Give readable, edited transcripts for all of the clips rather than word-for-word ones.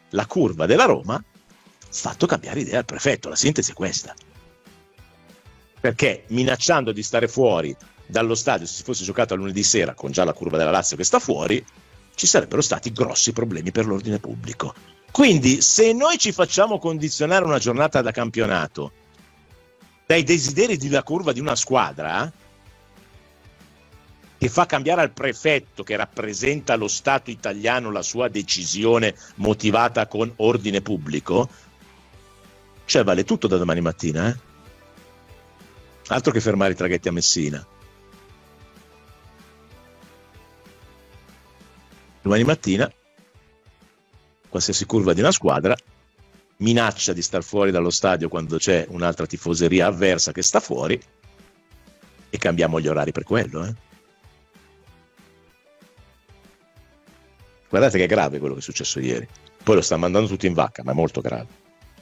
la curva della Roma, fatto cambiare idea al prefetto. La sintesi è questa. Perché minacciando di stare fuori dallo stadio se si fosse giocato a lunedì sera con già la curva della Lazio che sta fuori, ci sarebbero stati grossi problemi per l'ordine pubblico. Quindi se noi ci facciamo condizionare una giornata da campionato dai desideri della curva di una squadra che fa cambiare al prefetto che rappresenta lo Stato italiano la sua decisione motivata con ordine pubblico, cioè vale tutto da domani mattina, eh? Altro che fermare i traghetti a Messina. Domani mattina qualsiasi curva di una squadra minaccia di star fuori dallo stadio quando c'è un'altra tifoseria avversa che sta fuori e cambiamo gli orari per quello, eh? Guardate che è grave quello che è successo ieri. Poi lo sta mandando tutti in vacca, ma è molto grave.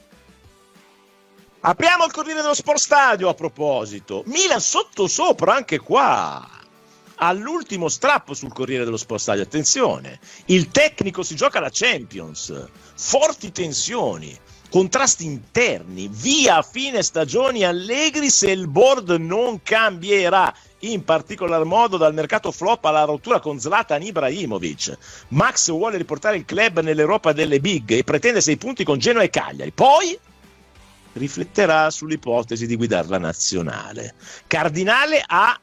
Apriamo il Corriere dello Sport Stadio a proposito. Milan sottosopra anche qua. All'ultimo strappo sul Corriere dello Sport Stadio. Attenzione, il tecnico si gioca la Champions. Forti tensioni, contrasti interni, via a fine stagione Allegri se il board non cambierà. In particolar modo dal mercato flop alla rottura con Zlatan Ibrahimovic. Max vuole riportare il club nell'Europa delle big e pretende 6 punti con Genoa e Cagliari. Poi rifletterà sull'ipotesi di guidare la nazionale. Cardinale ha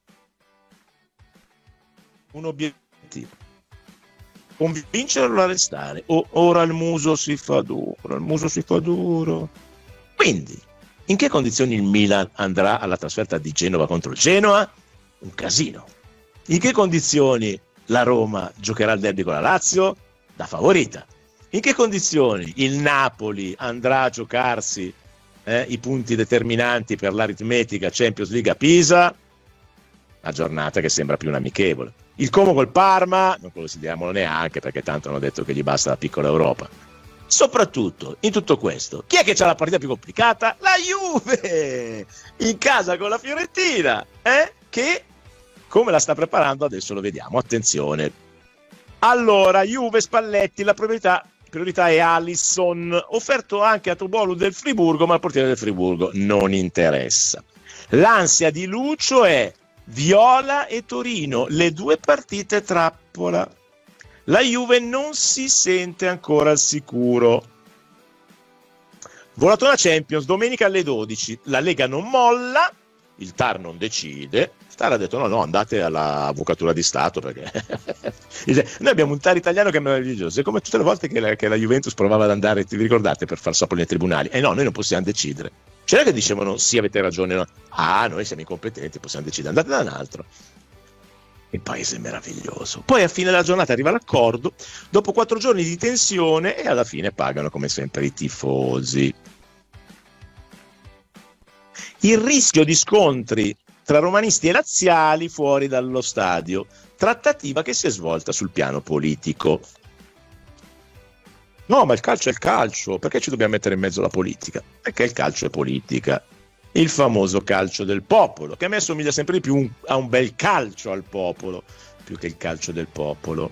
un obiettivo: convincerlo a restare. Ora il muso si fa duro. Quindi in che condizioni il Milan andrà alla trasferta di Genova contro il Genoa? Un casino. In che condizioni la Roma giocherà il derby con la Lazio? Da favorita. In che condizioni il Napoli andrà a giocarsi i punti determinanti per l'aritmetica Champions League a Pisa? Una giornata che sembra più un amichevole. Il Como col Parma non consideriamolo neanche, perché tanto hanno detto che gli basta la piccola Europa. Soprattutto in tutto questo, chi è che c'ha la partita più complicata? La Juve in casa con la Fiorentina, che come la sta preparando adesso lo vediamo. Attenzione. Allora, Juve Spalletti, la priorità è Alisson, offerto anche a Tobolu del Friburgo, ma il portiere del Friburgo non interessa. L'ansia di Lucio è Viola e Torino, le 2 partite trappola. La Juve non si sente ancora al sicuro. Volato una Champions, domenica alle 12. La Lega non molla, il TAR non decide. Il TAR ha detto no, andate all'Avvocatura di Stato, perché noi abbiamo un TAR italiano che è meraviglioso. È come tutte le volte che la Juventus provava ad andare, vi ricordate, per far sapere nei tribunali. No, noi non possiamo decidere. C'era che dicevano sì, avete ragione, no. Noi siamo incompetenti, possiamo decidere, andate da un altro. Il paese è meraviglioso. Poi a fine della giornata arriva l'accordo, dopo 4 giorni di tensione, e alla fine pagano come sempre i tifosi. Il rischio di scontri tra romanisti e laziali fuori dallo stadio, trattativa che si è svolta sul piano politico. No, ma il calcio è il calcio, perché ci dobbiamo mettere in mezzo la politica? Perché il calcio è politica. Il famoso calcio del popolo, che a me somiglia sempre di più a un bel calcio al popolo, più che il calcio del popolo.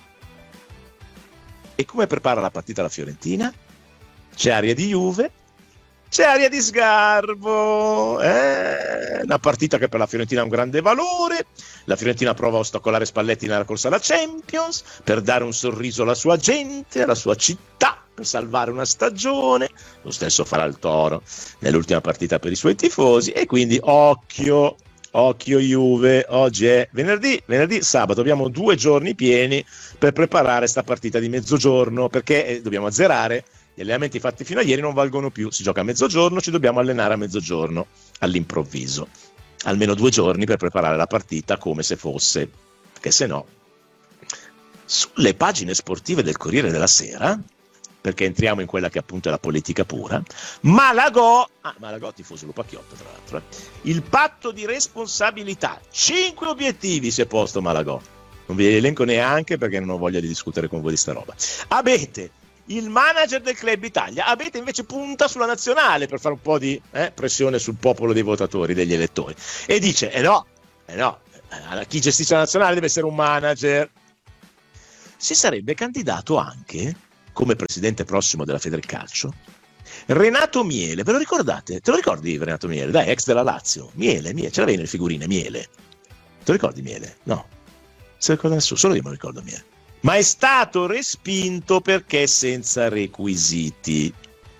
E come prepara la partita la Fiorentina? C'è aria di Juve, c'è aria di sgarbo, una partita che per la Fiorentina ha un grande valore. La Fiorentina prova a ostacolare Spalletti nella corsa alla Champions per dare un sorriso alla sua gente, alla sua città, per salvare una stagione. Lo stesso farà il Toro nell'ultima partita per i suoi tifosi. E quindi occhio Juve. Oggi è venerdì, sabato, abbiamo 2 giorni pieni per preparare sta partita di mezzogiorno, perché dobbiamo azzerare. Gli allenamenti fatti fino a ieri non valgono più, si gioca a mezzogiorno, ci dobbiamo allenare a mezzogiorno all'improvviso. Almeno 2 giorni per preparare la partita come se fosse, perché se no sulle pagine sportive del Corriere della Sera, perché entriamo in quella che appunto è la politica pura, Malagò tifoso Lupacchiotto tra l'altro, il patto di responsabilità, 5 obiettivi si è posto Malagò, non vi elenco neanche perché non ho voglia di discutere con voi di sta roba. Abete il manager del Club Italia, Abete invece punta sulla nazionale per fare un po' di pressione sul popolo dei votatori, degli elettori, e dice chi gestisce la nazionale deve essere un manager. Si sarebbe candidato anche come presidente prossimo della Federcalcio, Renato Miele, ve lo ricordate? Te lo ricordi Renato Miele? Dai, ex della Lazio. Miele, ce l'avevi nelle figurine, Miele. Te lo ricordi Miele? No. Se lo ricorda nessuno, solo io me lo ricordo Miele. Ma è stato respinto perché senza requisiti.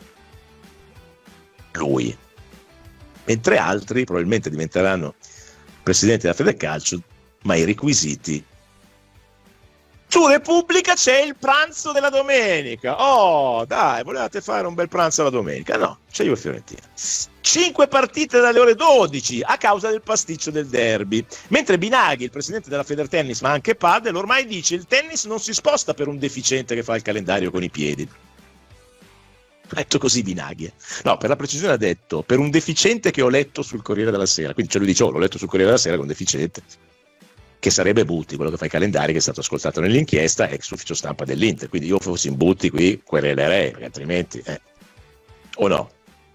Lui. Mentre altri probabilmente diventeranno presidenti della Federcalcio, ma i requisiti. Su Repubblica c'è il pranzo della domenica. Oh, dai, volevate fare un bel pranzo la domenica? No, c'è Juve Fiorentina. 5 partite dalle ore 12 a causa del pasticcio del derby. Mentre Binaghi, il presidente della Federtennis, ma anche Padel, ormai dice il tennis non si sposta per un deficiente che fa il calendario con i piedi. Ha detto così Binaghi. No, per la precisione ha detto per un deficiente che ho letto sul Corriere della Sera. Quindi lui dice, l'ho letto sul Corriere della Sera con un deficiente. Che sarebbe Butti, quello che fa i calendari, che è stato ascoltato nell'inchiesta, ex ufficio stampa dell'Inter. Quindi io fossi in Butti qui querelerei, perché altrimenti o no,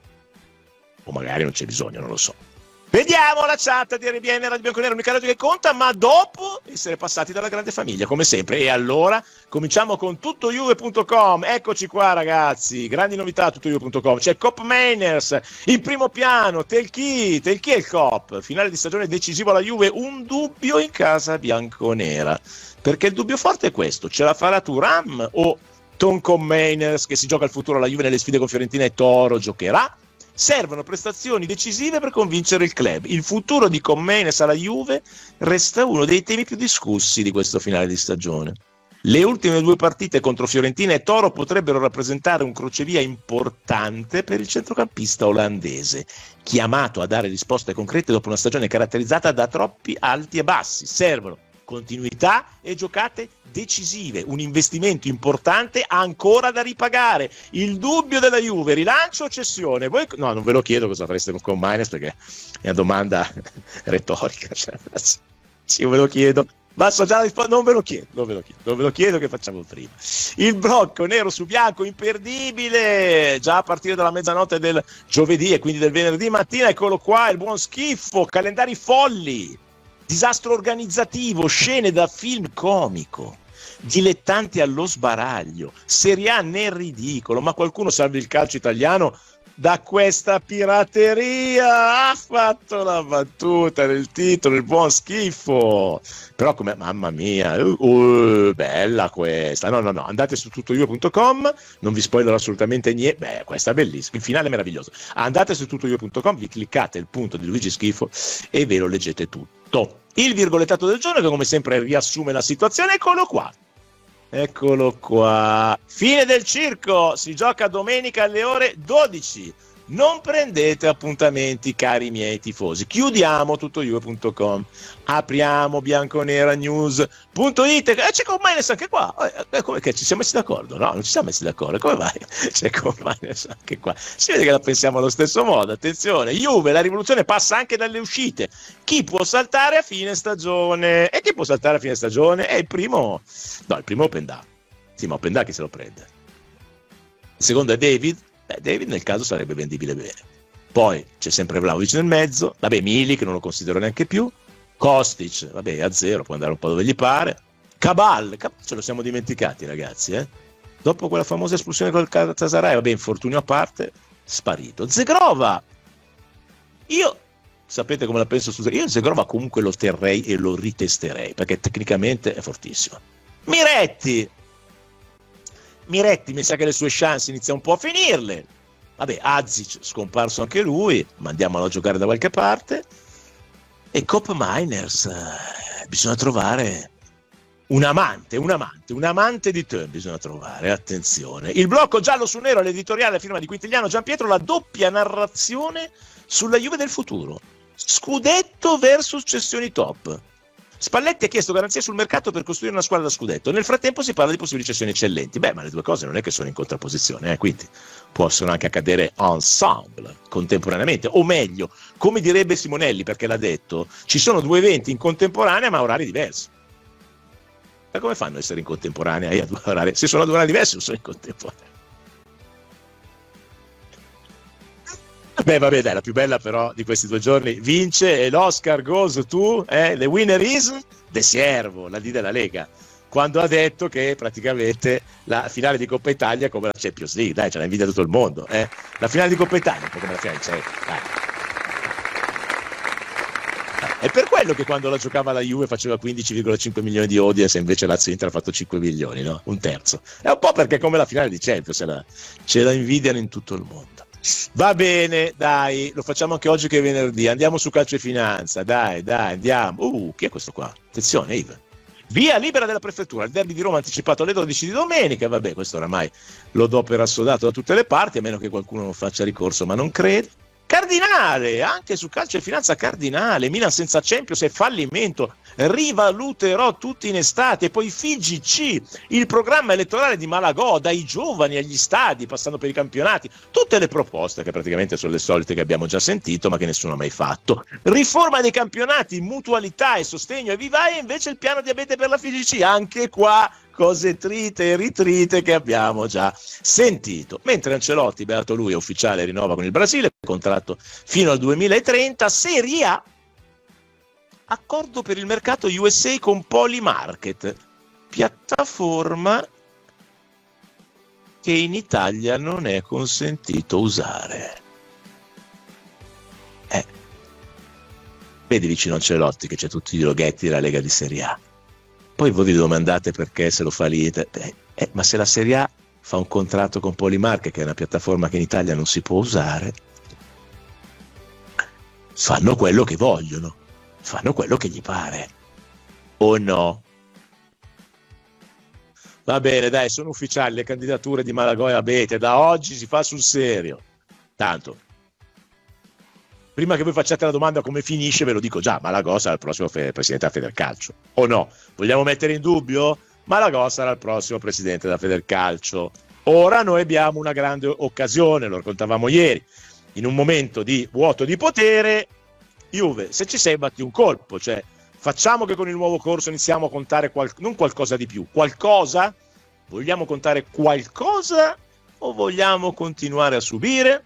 o magari non c'è bisogno, non lo so. Vediamo la chat di RBN Radio Bianconero, l'unica radio che conta, ma dopo essere passati dalla grande famiglia, come sempre. E allora cominciamo con tuttojuve.com. Eccoci qua ragazzi, grandi novità tuttojuve.com. C'è Cop Mainers in primo piano, Telchi è il Cop, finale di stagione decisivo alla Juve, un dubbio in casa bianconera. Perché il dubbio forte è questo, ce la farà Thuram o Tom Cop Mainers che si gioca il futuro alla Juve nelle sfide con Fiorentina e Toro giocherà? Servono prestazioni decisive per convincere il club. Il futuro di Comenes alla Juve resta uno dei temi più discussi di questo finale di stagione. Le ultime 2 partite contro Fiorentina e Toro potrebbero rappresentare un crocevia importante per il centrocampista olandese, chiamato a dare risposte concrete dopo una stagione caratterizzata da troppi alti e bassi. Servono continuità e giocate decisive, un investimento importante ancora da ripagare. Il dubbio della Juve, rilancio o cessione? Voi, no, non ve lo chiedo cosa fareste con Mainers perché è una domanda retorica, cioè, sì, ve lo chiedo, ma so già la risposta, non ve lo chiedo che facciamo prima. Il blocco nero su bianco imperdibile già a partire dalla mezzanotte del giovedì e quindi del venerdì mattina. Eccolo qua, il buon schifo, calendari folli, disastro organizzativo, scene da film comico, dilettanti allo sbaraglio, Serie A nel ridicolo. Ma qualcuno salvi il calcio italiano da questa pirateria? Ha fatto la battuta nel titolo, il buon schifo. Però come, mamma mia, bella questa. No, andate su tuttojuve.com, non vi spoilerò assolutamente niente. Beh, questa è bellissima, il finale è meraviglioso. Andate su tuttojuve.com, vi cliccate il punto di Luigi Schifo e ve lo leggete tutto. Il virgolettato del giorno che come sempre riassume la situazione, eccolo qua. Fine del circo, si gioca domenica alle ore 12. Non prendete appuntamenti, cari miei tifosi. Chiudiamo tuttojuve.com, apriamo bianconeranews.it. C'è Comenes anche qua. Come che ci siamo messi d'accordo? No, non ci siamo messi d'accordo. Come mai? C'è Comenes anche qua. Si vede che la pensiamo allo stesso modo. Attenzione, Juve, la rivoluzione passa anche dalle uscite. Chi può saltare a fine stagione? E chi può saltare a fine stagione? È il primo. No, il primo è Openda. Sì, ma Openda chi se lo prende? Il secondo è David. David nel caso sarebbe vendibile bene. Poi c'è sempre Vlahovic nel mezzo, vabbè, Milik che non lo considero neanche più, Kostic, vabbè, a zero, può andare un po' dove gli pare, Cabal ce lo siamo dimenticati ragazzi, dopo quella famosa espulsione col Galatasaray, vabbè, infortunio a parte, sparito. Zegrova, io sapete come la penso su Zegrova? Io Zegrova comunque lo terrei e lo ritesterei perché tecnicamente è fortissimo. Miretti mi sa che le sue chance iniziano un po' a finirle. Vabbè, Azic scomparso anche lui, mandiamolo a giocare da qualche parte. E Cop Mainers, bisogna trovare un amante di te bisogna trovare, attenzione. Il blocco giallo su nero, l'editoriale a firma di Quintiliano Gianpietro, la doppia narrazione sulla Juve del futuro. Scudetto versus cessioni top. Spalletti ha chiesto garanzie sul mercato per costruire una squadra da scudetto. Nel frattempo si parla di possibili cessioni eccellenti. Beh, ma le due cose non è che sono in contrapposizione, quindi possono anche accadere ensemble, contemporaneamente. O meglio, come direbbe Simonelli, perché l'ha detto, ci sono 2 eventi in contemporanea ma a orari diversi. Ma come fanno ad essere in contemporanea? Se sono a 2 orari diversi non sono in contemporanea. Beh, vabbè, dai, la più bella però di questi 2 giorni vince e l'Oscar goes to, the winner is De Siervo, la D della Lega. quando ha detto che praticamente la finale di Coppa Italia è come la Champions League, dai, ce l'ha invidia tutto il mondo, eh? La finale di Coppa Italia è un po' come la finale di Champions, dai. È per quello che quando la giocava la Juve faceva 15,5 milioni di audience e invece Lazio Inter ha fatto 5 milioni, no? Un terzo. È un po' perché come la finale di Champions ce la invidiano in tutto il mondo. Va bene, dai, lo facciamo anche oggi che è venerdì. Andiamo su calcio e finanza, dai, andiamo. Chi è questo qua? Attenzione, Ivan. Via libera della prefettura, il derby di Roma anticipato alle 12 di domenica. Vabbè, questo oramai lo do per assodato da tutte le parti, a meno che qualcuno non faccia ricorso, ma non credo. Cardinale, anche su calcio e finanza Cardinale, Milan senza Champions è fallimento, rivaluterò tutti in estate, e poi FIGC, il programma elettorale di Malagò, dai giovani agli stadi, passando per i campionati, tutte le proposte che praticamente sono le solite che abbiamo già sentito ma che nessuno ha mai fatto. Riforma dei campionati, mutualità e sostegno ai vivai, e invece il piano diabete per la FIGC, anche qua cose trite e ritrite che abbiamo già sentito. Mentre Ancelotti, beato lui, è ufficiale, rinnova con il Brasile, contratto fino al 2030, Serie A, accordo per il mercato USA con Polymarket, piattaforma che in Italia non è consentito usare. Vedi vicino Ancelotti che c'è tutti i loghetti della Lega di Serie A. Poi voi vi domandate perché se lo fa l'Inter. Ma se la Serie A fa un contratto con Polymarket, che è una piattaforma che in Italia non si può usare, fanno quello che vogliono, fanno quello che gli pare, o no? Va bene, dai, sono ufficiali le candidature di Malagò e Abete, da oggi si fa sul serio. Tanto, prima che voi facciate la domanda come finisce, ve lo dico già, Malagò sarà il prossimo presidente della Federcalcio, o no? Vogliamo mettere in dubbio? Malagò sarà il prossimo presidente della Federcalcio. Ora noi abbiamo una grande occasione, lo raccontavamo ieri, in un momento di vuoto di potere, Juve, se ci sei batti un colpo, cioè facciamo che con il nuovo corso iniziamo a contare non qualcosa di più, qualcosa? Vogliamo contare qualcosa o vogliamo continuare a subire?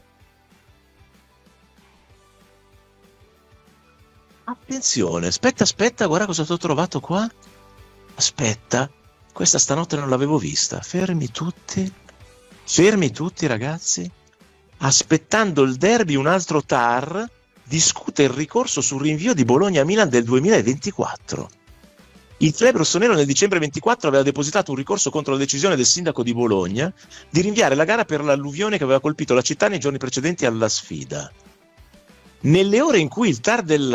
Attenzione, aspetta, guarda cosa ti ho trovato qua. Aspetta, questa stanotte non l'avevo vista. Fermi tutti ragazzi. Aspettando il derby, un altro TAR discute il ricorso sul rinvio di Bologna-Milan del 2024. Il club rossonero nel dicembre 24 aveva depositato un ricorso contro la decisione del sindaco di Bologna di rinviare la gara per l'alluvione che aveva colpito la città nei giorni precedenti alla sfida. Nelle ore in cui il TAR del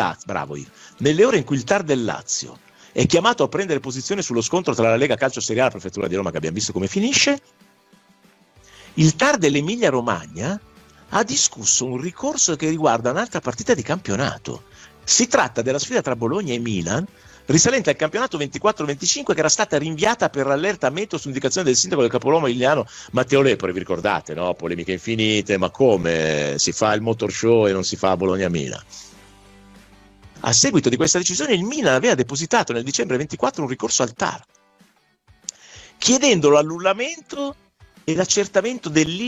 Lazio è chiamato a prendere posizione sullo scontro tra la Lega Calcio Serie A e la Prefettura di Roma, che abbiamo visto come finisce, il TAR dell'Emilia Romagna ha discusso un ricorso che riguarda un'altra partita di campionato. Si tratta della sfida tra Bologna e Milan, risalente al campionato 24-25, che era stata rinviata per l'allerta meteo su indicazione del sindaco del capoluogo emiliano Matteo Lepore. Vi ricordate, no? Polemiche infinite, ma come si fa il motor show e non si fa Bologna-Milan? A seguito di questa decisione il Milan aveva depositato nel dicembre 24 un ricorso al TAR, chiedendo l'annullamento e l'accertamento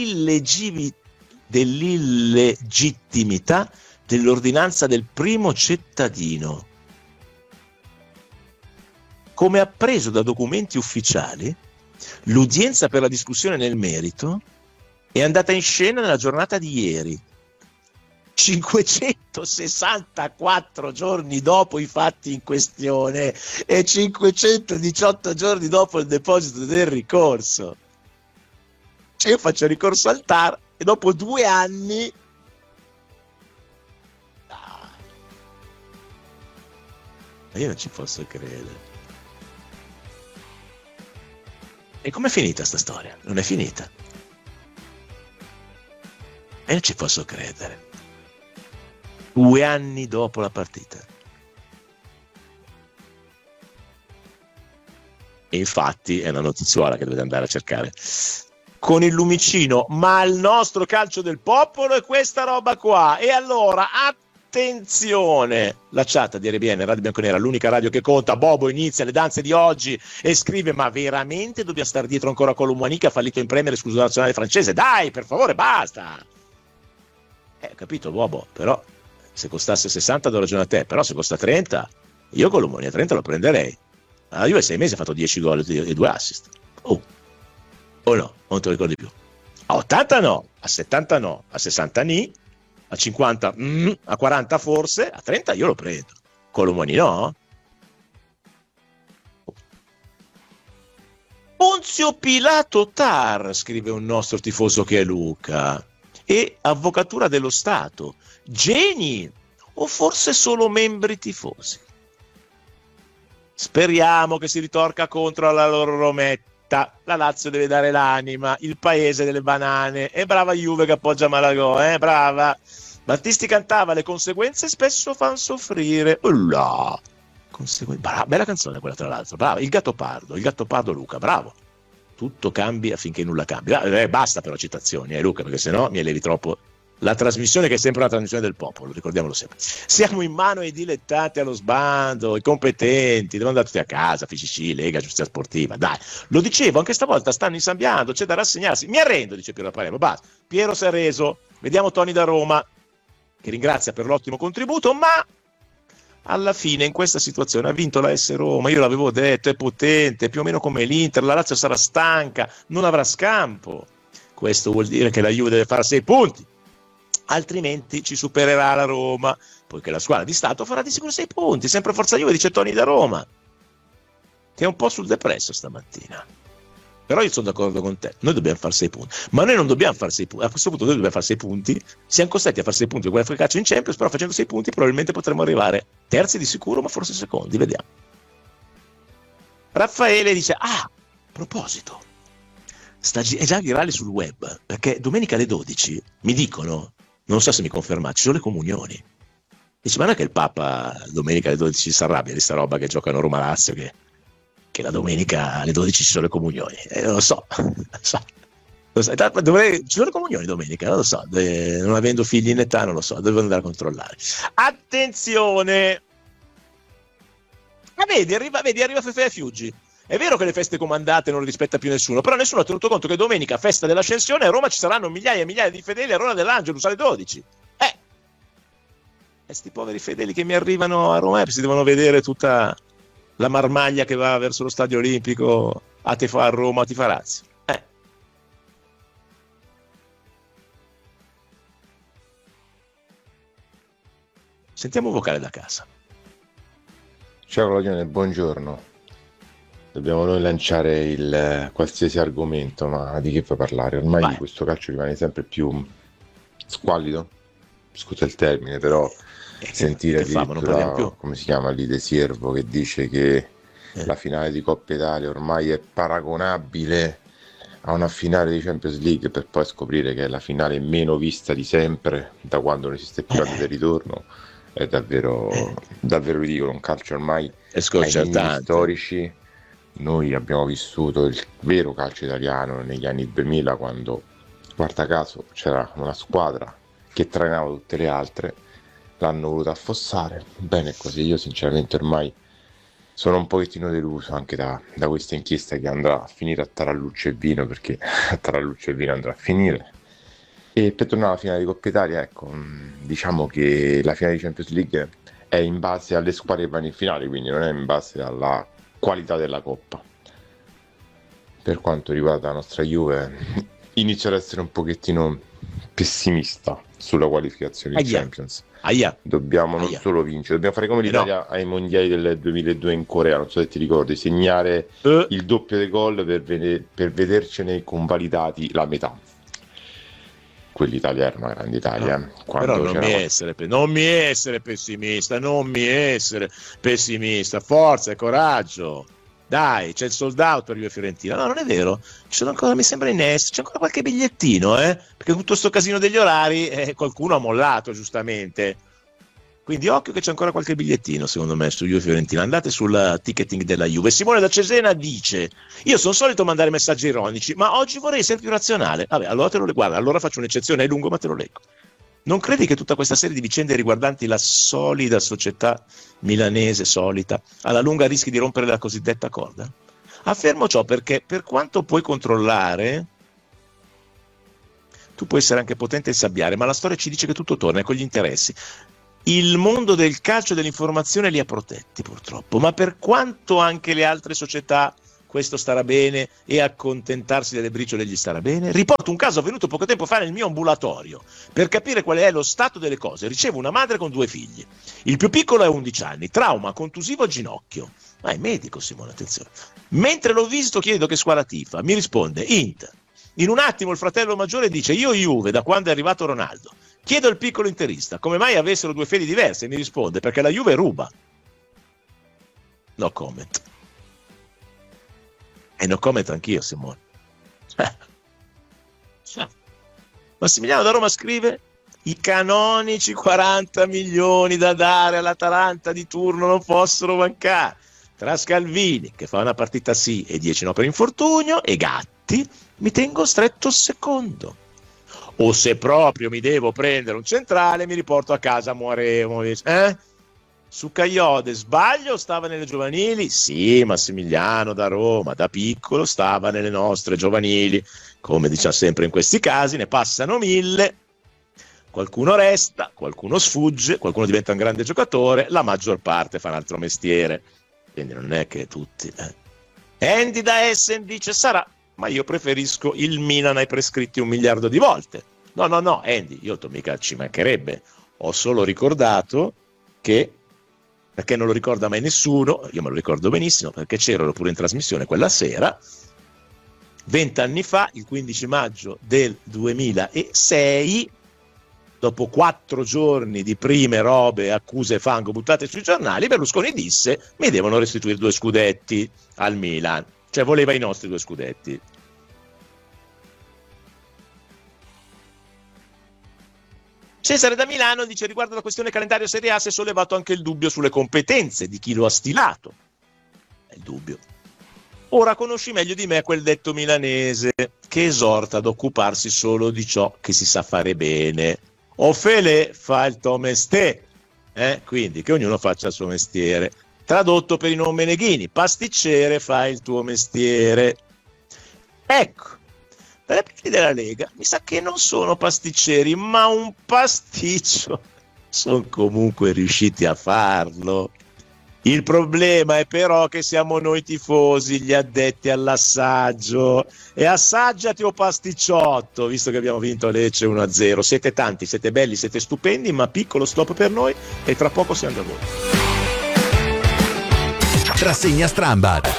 dell'illegittimità dell'ordinanza del primo cittadino. Come appreso da documenti ufficiali, l'udienza per la discussione nel merito è andata in scena nella giornata di ieri, 564 giorni dopo i fatti in questione e 518 giorni dopo il deposito del ricorso. Cioè io faccio ricorso al TAR e dopo 2 anni ma io non ci posso credere. E com'è finita sta storia? Non è finita. E non ci posso credere. 2 anni dopo la partita. E infatti è una notizuola che dovete andare a cercare con il lumicino, ma il nostro calcio del popolo è questa roba qua. E allora attenzione, la chat di RBN Radio Bianconera, l'unica radio che conta. Bobo inizia le danze di oggi e scrive: ma veramente dobbiamo stare dietro ancora a Colomboani che ha fallito in Premier, escluso nazionale francese? Dai, per favore, basta. Capito Bobo, però se costasse 60 do ragione a te, però se costa 30 io Colomboani a 30 lo prenderei. La Juve 6 mesi ha fatto 10 gol e 2 assist. O no, non te lo ricordi più. A 80 no, a 70 no, a 60 ni, a 50 a 40 forse, a 30 io lo prendo. Colomoni no? Ponzio Pilato Tar, scrive un nostro tifoso che è Luca, e Avvocatura dello Stato, geni o forse solo membri tifosi? Speriamo che si ritorca contro la loro Rometta. La Lazio deve dare l'anima, il paese delle banane, e brava Juve che appoggia Malagò, brava. Battisti cantava: le conseguenze spesso fanno soffrire. Ulla. Bella canzone quella, tra l'altro, brava. Il Gattopardo Luca, bravo. Tutto cambia finché nulla cambia. Basta però citazioni, Luca, perché sennò mi elevi troppo la trasmissione, che è sempre una trasmissione del popolo, ricordiamolo sempre. Siamo in mano ai dilettanti allo sbando, i competenti, devono andare tutti a casa, FCC, Lega, Giustizia Sportiva, dai. Lo dicevo, anche stavolta stanno insabbiando, c'è da rassegnarsi. Mi arrendo, dice Piero Palermo, basta. Piero si è arreso. Vediamo Tony da Roma, che ringrazia per l'ottimo contributo, ma alla fine in questa situazione ha vinto la AS Roma. Io l'avevo detto, è potente, più o meno come l'Inter, la Lazio sarà stanca, non avrà scampo. Questo vuol dire che la Juve deve fare 6 punti, altrimenti ci supererà la Roma, poiché la squadra di Stato farà di sicuro 6 punti, sempre Forza Juve, dice Tony da Roma, che è un po' sul depresso stamattina. Però io sono d'accordo con te, noi dobbiamo fare 6 punti, ma noi non dobbiamo fare 6 punti, a questo punto noi dobbiamo fare 6 punti, siamo costretti a fare 6 punti con quella calcio in Champions, però facendo 6 punti probabilmente potremo arrivare terzi di sicuro, ma forse secondi, vediamo. Raffaele dice, a proposito, è già virale sul web, perché domenica alle 12 mi dicono, non so se mi conferma, ci sono le comunioni. Dice, ma non è che il Papa domenica alle 12 si arrabbia di sta roba che giocano Roma-Lazio, che la domenica alle 12 ci sono le comunioni? Non lo so. Ci sono le comunioni domenica, non lo so, non avendo figli in età non lo so, devo andare a controllare. Attenzione! Ma vedi, arriva Fefe Fiuggi. È vero che le feste comandate non le rispetta più nessuno, però nessuno ha tenuto conto che domenica, festa dell'Ascensione, a Roma ci saranno migliaia e migliaia di fedeli a Roma dell'Angelus alle 12. E sti poveri fedeli che mi arrivano a Roma si devono vedere tutta la marmaglia che va verso lo Stadio Olimpico a Roma, a Tifarazzi. Sentiamo un vocale da casa. Ciao Claudione, buongiorno. Dobbiamo noi lanciare il qualsiasi argomento, ma di che puoi parlare? Ormai questo calcio rimane sempre più squallido, scusa il termine, però sentire addirittura, come si chiama lì, De Siervo, che dice che la finale di Coppa Italia ormai è paragonabile a una finale di Champions League, per poi scoprire che è la finale meno vista di sempre, da quando non esiste più la del ritorno, è davvero ridicolo. Un calcio ormai è sconcertante. Storici. Noi abbiamo vissuto il vero calcio italiano negli anni 2000, quando, guarda caso, c'era una squadra che trainava tutte le altre, l'hanno voluta affossare. Bene così. Io sinceramente ormai sono un pochettino deluso anche da questa inchiesta, che andrà a finire a Tarallucce e Vino, perché a Tarallucce e Vino andrà a finire. E per tornare alla finale di Coppa Italia, ecco, diciamo che la finale di Champions League è in base alle squadre che vanno in finale, quindi non è in base alla qualità della Coppa. Per quanto riguarda la nostra Juve, inizio ad essere un pochettino pessimista sulla qualificazione di Champions. Dobbiamo non solo vincere, dobbiamo fare come l'Italia ai mondiali del 2002 in Corea, non so se ti ricordi, segnare il doppio dei gol per vedercene convalidati la metà. Quell'Italia era una grande Italia. No, però non mi essere pessimista, forza e coraggio. Dai, c'è il sold out per Juve Fiorentina. No, non è vero. Ci sono ancora, mi sembra in est, c'è ancora qualche bigliettino, perché tutto sto casino degli orari qualcuno ha mollato, giustamente. Quindi occhio che c'è ancora qualche bigliettino, secondo me, su Juve Fiorentina. Andate sul ticketing della Juve. Simone da Cesena dice: io sono solito mandare messaggi ironici, ma oggi vorrei essere più razionale. Vabbè, allora te lo guarda, allora faccio un'eccezione, è lungo, ma te lo leggo. Non credi che tutta questa serie di vicende riguardanti la solida società milanese solita alla lunga rischi di rompere la cosiddetta corda? Affermo ciò perché, per quanto puoi controllare, tu puoi essere anche potente e sabbiare, ma la storia ci dice che tutto torna con gli interessi. il mondo del calcio e dell'informazione li ha protetti purtroppo, ma per quanto anche le altre società questo starà bene e accontentarsi delle briciole gli starà bene. Riporto un caso avvenuto poco tempo fa nel mio ambulatorio per capire qual è lo stato delle cose. Ricevo una madre con 2 figli, il più piccolo ha 11 anni, trauma contusivo al ginocchio. Ma è medico, Simone, attenzione. Mentre l'ho visto chiedo che squadra tifa, mi risponde Inter. In un attimo il fratello maggiore dice io Juve da quando è arrivato Ronaldo. Chiedo al piccolo interista come mai avessero 2 fedi diverse e mi risponde perché la Juve ruba. No comment. E no comment anch'io, Simone. Massimiliano da Roma scrive i canonici 40 milioni da dare all'Atalanta di turno non possono mancare. Tra Scalvini, che fa una partita sì e 10 no per infortunio, e Gatti, mi tengo stretto secondo. O se proprio mi devo prendere un centrale, mi riporto a casa Muaremovic. Su Caiode sbaglio, stava nelle giovanili? Sì, Massimiliano da Roma, da piccolo stava nelle nostre giovanili. Come diciamo sempre in questi casi, ne passano 1000. Qualcuno resta, qualcuno sfugge, qualcuno diventa un grande giocatore, la maggior parte fa un altro mestiere. Quindi non è che tutti. Andy da Essen dice sarà, ma io preferisco il Milan ai prescritti 1 miliardo di volte. No, Andy, io mica ci mancherebbe. Ho solo ricordato che, perché non lo ricorda mai nessuno, io me lo ricordo benissimo perché c'ero pure in trasmissione quella sera, 20 anni fa, il 15 maggio del 2006, dopo 4 giorni di prime robe, accuse e fango buttate sui giornali, Berlusconi disse mi devono restituire 2 scudetti al Milan, cioè voleva i nostri 2 scudetti. Cesare da Milano dice riguardo alla questione calendario Serie A si è sollevato anche il dubbio sulle competenze di chi lo ha stilato. È il dubbio. Ora conosci meglio di me quel detto milanese che esorta ad occuparsi solo di ciò che si sa fare bene. O Fele fa il tuo mestiere, quindi che ognuno faccia il suo mestiere. Tradotto per i non meneghini, pasticcere fa il tuo mestiere. Ecco. Per quelli della Lega mi sa che non sono pasticceri, ma un pasticcio sono comunque riusciti a farlo. Il problema è però che siamo noi tifosi gli addetti all'assaggio. E assaggiati o pasticciotto, visto che abbiamo vinto a Lecce 1-0. Siete tanti, siete belli, siete stupendi, ma piccolo stop per noi e tra poco siamo da voi. Rassegna Strambad.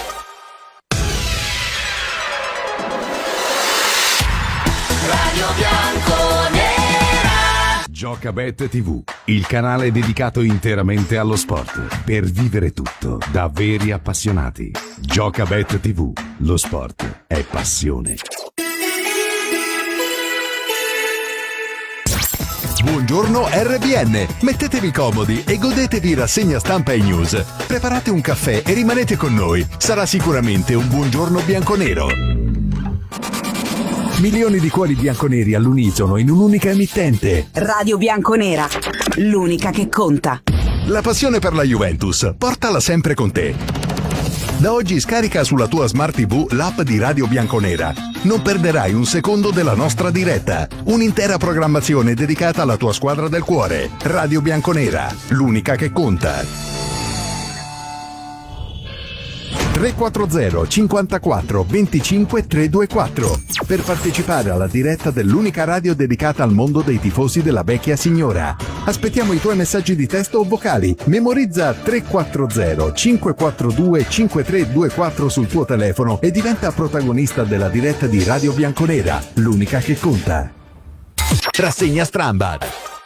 Giocabet TV, il canale dedicato interamente allo sport, per vivere tutto da veri appassionati. Giocabet TV, lo sport è passione. Buongiorno RBN, mettetevi comodi e godetevi rassegna stampa e news. Preparate un caffè e rimanete con noi, sarà sicuramente un buongiorno bianconero. Milioni di cuori bianconeri all'unisono in un'unica emittente. Radio Bianconera, l'unica che conta. La passione per la Juventus, portala sempre con te. Da oggi scarica sulla tua Smart TV l'app di Radio Bianconera. Non perderai un secondo della nostra diretta. Un'intera programmazione dedicata alla tua squadra del cuore. Radio Bianconera, l'unica che conta. 340 54 25 324 per partecipare alla diretta dell'unica radio dedicata al mondo dei tifosi della vecchia signora. Aspettiamo i tuoi messaggi di testo o vocali. Memorizza 340 542 5324 sul tuo telefono e diventa protagonista della diretta di Radio Bianconera, l'unica che conta. Rassegna Strambad.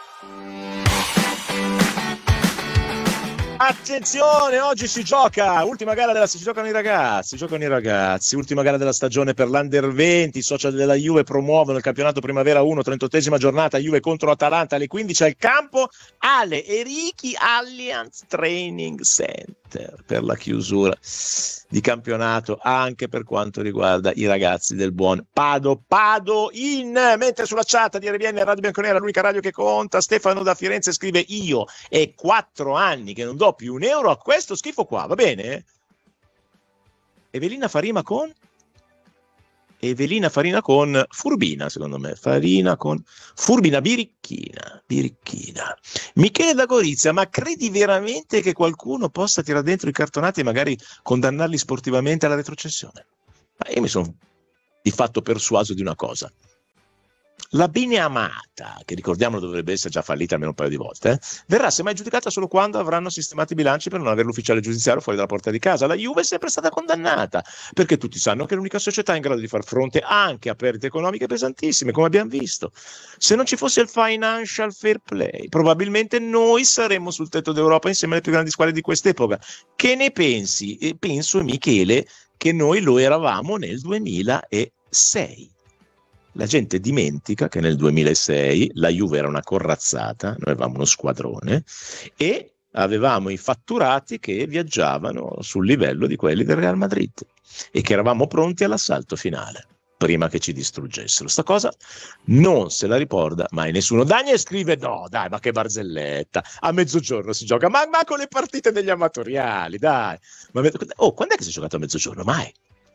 Attenzione, oggi si gioca, ultima gara si giocano i ragazzi, ultima gara della stagione per l'Under 20, i social della Juve promuovono il campionato Primavera 1, 38esima giornata, Juve contro Atalanta alle 15 al campo, Ale Erichi Allianz Training Center per la chiusura di campionato anche per quanto riguarda i ragazzi del buon Pado in. Mentre sulla chat di RBN Radio Bianconera, l'unica radio che conta, Stefano da Firenze scrive io è 4 anni che non do più €1 a questo schifo qua, va bene? Evelina fa rima con Evelina farina con furbina, secondo me. Farina con furbina birichina. Michele da Gorizia, ma credi veramente che qualcuno possa tirare dentro i cartonati e magari condannarli sportivamente alla retrocessione? Ma io mi sono di fatto persuaso di una cosa. La bene amata, che ricordiamo dovrebbe essere già fallita almeno un paio di volte, verrà semmai giudicata solo quando avranno sistemato i bilanci per non avere l'ufficiale giudiziario fuori dalla porta di casa. La Juve è sempre stata condannata, perché tutti sanno che è l'unica società in grado di far fronte anche a perdite economiche pesantissime, come abbiamo visto. Se non ci fosse il financial fair play, probabilmente noi saremmo sul tetto d'Europa insieme alle più grandi squadre di quest'epoca. Che ne pensi? Penso, Michele, che noi lo eravamo nel 2006. La gente dimentica che nel 2006 la Juve era una corazzata, noi avevamo uno squadrone e avevamo i fatturati che viaggiavano sul livello di quelli del Real Madrid e che eravamo pronti all'assalto finale prima che ci distruggessero. Sta cosa non se la ricorda mai nessuno. Daniel scrive: no dai, ma che barzelletta, a mezzogiorno si gioca, ma con le partite degli amatoriali, dai. Quando è che si è giocato a mezzogiorno? Mai.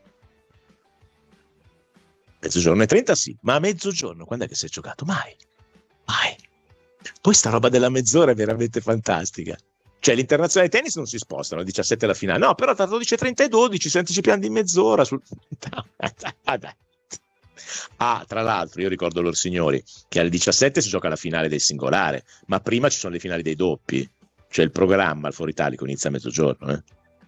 Mezzogiorno e 30 sì, ma a mezzogiorno quando è che si è giocato? Mai. Poi sta roba della mezz'ora è veramente fantastica. Cioè l'internazionale di tennis non si spostano, alle 17 la finale, no, però tra 12:30 e 12 si anticipiamo di mezz'ora. Tra l'altro io ricordo loro signori che alle 17 si gioca la finale del singolare, ma prima ci sono le finali dei doppi, cioè il programma al Foro Italico inizia a mezzogiorno,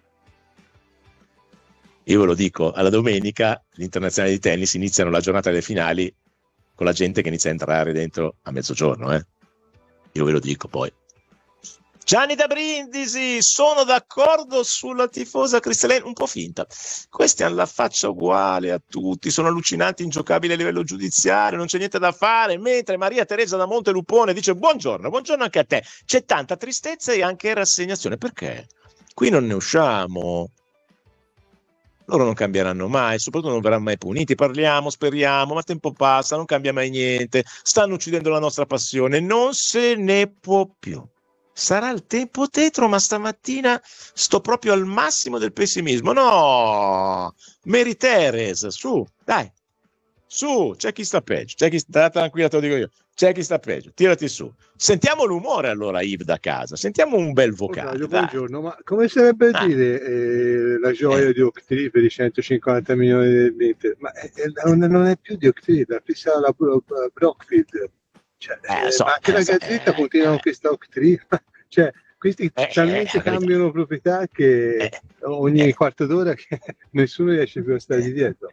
Io ve lo dico, alla domenica l'internazionale di tennis iniziano la giornata delle finali con la gente che inizia a entrare dentro a mezzogiorno, Io ve lo dico poi. Gianni da Brindisi, sono d'accordo sulla tifosa cristallina, un po' finta. Questi hanno la faccia uguale a tutti, sono allucinanti, ingiocabili a livello giudiziario, non c'è niente da fare, mentre Maria Teresa da Montelupone dice buongiorno anche a te. C'è tanta tristezza e anche rassegnazione. Perché? Qui non ne usciamo. Loro non cambieranno mai, soprattutto non verranno mai puniti. Parliamo, speriamo, ma tempo passa, non cambia mai niente. Stanno uccidendo la nostra passione, non se ne può più. Sarà il tempo tetro, ma stamattina sto proprio al massimo del pessimismo. No, Mary Teresa, su, dai, su, c'è chi sta peggio, tranquilla, te lo dico io, c'è chi sta peggio, tirati su. Sentiamo l'umore allora, Yves da casa, sentiamo un bel vocale. Buongiorno, ma come sarebbe dire la gioia di Octree per i 150 milioni dell'Inter? Ma non è più di Octree, la fissa la Brockfield. Cioè, ma anche la Gazzetta continua con questa Octree. Cioè, questi talmente cambiano proprietà che ogni quarto d'ora che nessuno riesce più a stare dietro.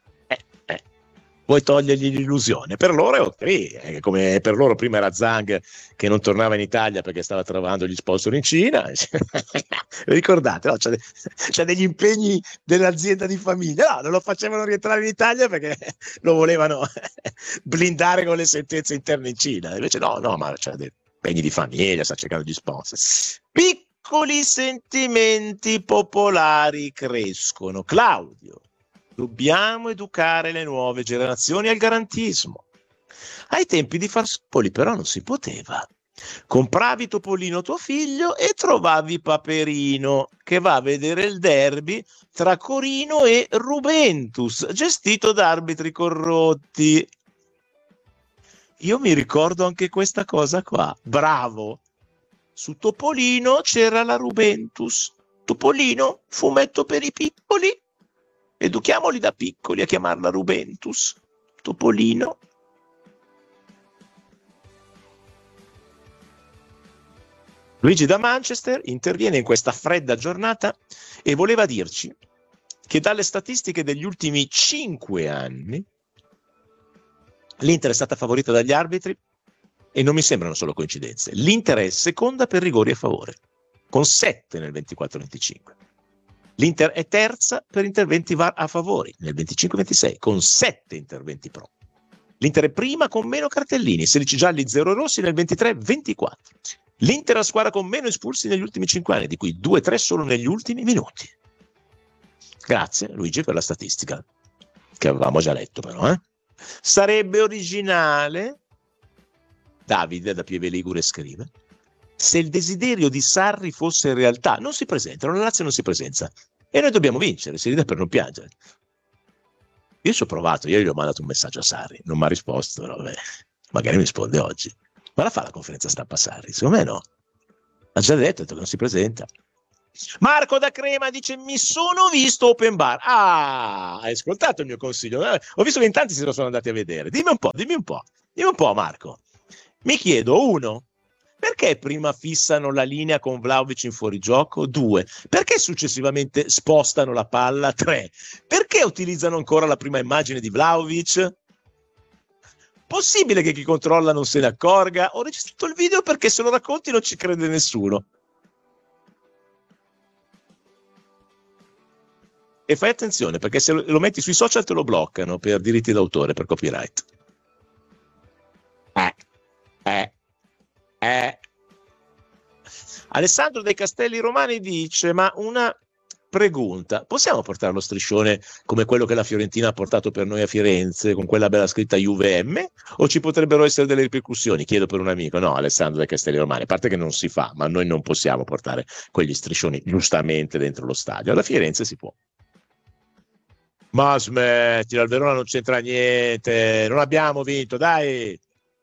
Vuoi togliergli l'illusione? Per loro è Octree, come per loro prima era Zhang che non tornava in Italia perché stava trovando gli sponsor in Cina. Ricordate, no? C'è degli impegni dell'azienda di famiglia, no, non lo facevano rientrare in Italia perché lo volevano blindare con le sentenze interne in Cina. Invece no, ma c'è dei impegni di famiglia, sta cercando gli sponsor. Piccoli sentimenti popolari crescono. Claudio. Dobbiamo educare le nuove generazioni al garantismo. Ai tempi di Farsapoli però non si poteva. Compravi Topolino tuo figlio e trovavi Paperino che va a vedere il derby tra Corino e Juventus, gestito da arbitri corrotti. Io mi ricordo anche questa cosa qua. Bravo! Su Topolino c'era la Juventus. Topolino, fumetto per i piccoli. Educhiamoli da piccoli a chiamarla Juventus. Topolino. Luigi da Manchester interviene in questa fredda giornata e voleva dirci che dalle statistiche degli ultimi 5 anni l'Inter è stata favorita dagli arbitri e non mi sembrano solo coincidenze. L'Inter è seconda per rigori a favore, con 7 nel 24-25. L'Inter è terza per interventi VAR a favore nel 25-26, con 7 interventi pro. L'Inter è prima con meno cartellini, 16 gialli, 0 rossi nel 23-24. L'Inter è la squadra con meno espulsi negli ultimi 5 anni, di cui 2-3 solo negli ultimi minuti. Grazie Luigi per la statistica, che avevamo già letto però. Sarebbe originale, Davide da Pieve Ligure scrive, se il desiderio di Sarri fosse realtà. Non si presenta, la Lazio non si presenta. E noi dobbiamo vincere, si ride per non piangere. Io ci ho provato, ieri gli ho mandato un messaggio a Sarri, non mi ha risposto, però vabbè, magari mi risponde oggi. Ma la fa la conferenza stampa Sarri? Secondo me no. Ha già detto che non si presenta. Marco da Crema dice: mi sono visto Open Bar. Ah, hai ascoltato il mio consiglio? Ho visto che in tanti se lo sono andati a vedere. Dimmi un po' Marco. Mi chiedo, 1, perché prima fissano la linea con Vlahovic in fuorigioco? 2, perché successivamente spostano la palla? 3, perché utilizzano ancora la prima immagine di Vlahovic? Possibile che chi controlla non se ne accorga? Ho registrato il video perché se lo racconti non ci crede nessuno. E fai attenzione, perché se lo metti sui social te lo bloccano per diritti d'autore, per copyright. Alessandro dei Castelli Romani dice: ma una pregunta, possiamo portare lo striscione come quello che la Fiorentina ha portato per noi a Firenze, con quella bella scritta UVM, o ci potrebbero essere delle ripercussioni? Chiedo per un amico. No, Alessandro dei Castelli Romani, a parte che non si fa, ma noi non possiamo portare quegli striscioni giustamente dentro lo stadio. Alla Firenze si può. Ma smetti, al Verona non c'entra niente, non abbiamo vinto, dai.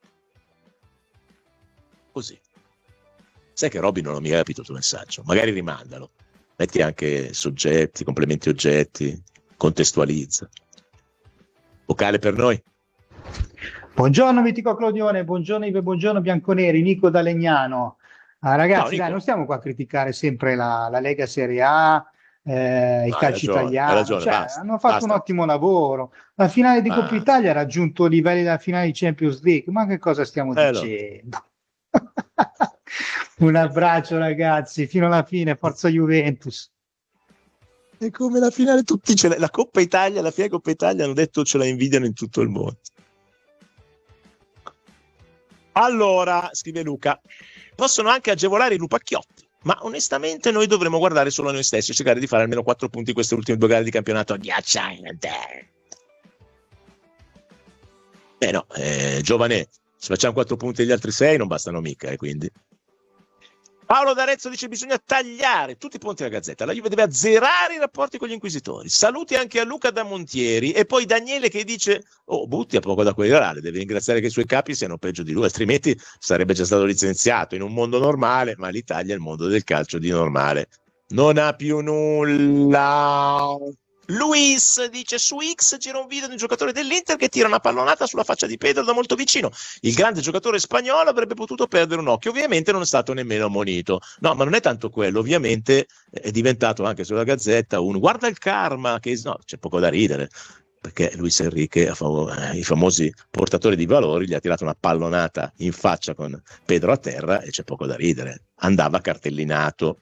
Così. Sai che Robby non ho mica capito il tuo messaggio, magari rimandalo, metti anche soggetti, complementi oggetti, contestualizza. Vocale per noi. Buongiorno Mitico Clodione, buongiorno Ive, buongiorno Bianconeri, Nico da Legnano. Ragazzi, Nico. dai, non stiamo qua a criticare sempre la Lega Serie A, il calcio italiano, ragione, basta, hanno fatto un ottimo lavoro. La finale di Coppa Italia ha raggiunto i livelli della finale di Champions League, ma che cosa stiamo dicendo? Un abbraccio ragazzi, fino alla fine, forza Juventus. È come la finale, tutti la Coppa Italia, la finale Coppa Italia hanno detto ce la invidiano in tutto il mondo. Allora, scrive Luca, possono anche agevolare i lupacchiotti, ma onestamente noi dovremmo guardare solo a noi stessi e cercare di fare almeno 4 punti in queste ultime 2 gare di campionato agghiacciante. No, giovane, se facciamo 4 punti degli altri 6 non bastano mica, quindi. Paolo D'Arezzo dice: bisogna tagliare tutti i ponti alla Gazzetta, la Juve deve azzerare i rapporti con gli inquisitori. Saluti anche a Luca da Montieri. E poi Daniele che dice: Butti ha poco da querelare, deve ringraziare che i suoi capi siano peggio di lui, altrimenti sarebbe già stato licenziato in un mondo normale, ma l'Italia è il mondo del calcio di normale, non ha più nulla. Luis dice: su X gira un video di un giocatore dell'Inter che tira una pallonata sulla faccia di Pedro da molto vicino. Il grande giocatore spagnolo avrebbe potuto perdere un occhio, ovviamente non è stato nemmeno ammonito. No, ma non è tanto quello, ovviamente è diventato anche sulla Gazzetta un guarda il karma, che no, c'è poco da ridere, perché Luis Enrique, i famosi portatori di valori, gli ha tirato una pallonata in faccia con Pedro a terra e c'è poco da ridere. Andava cartellinato.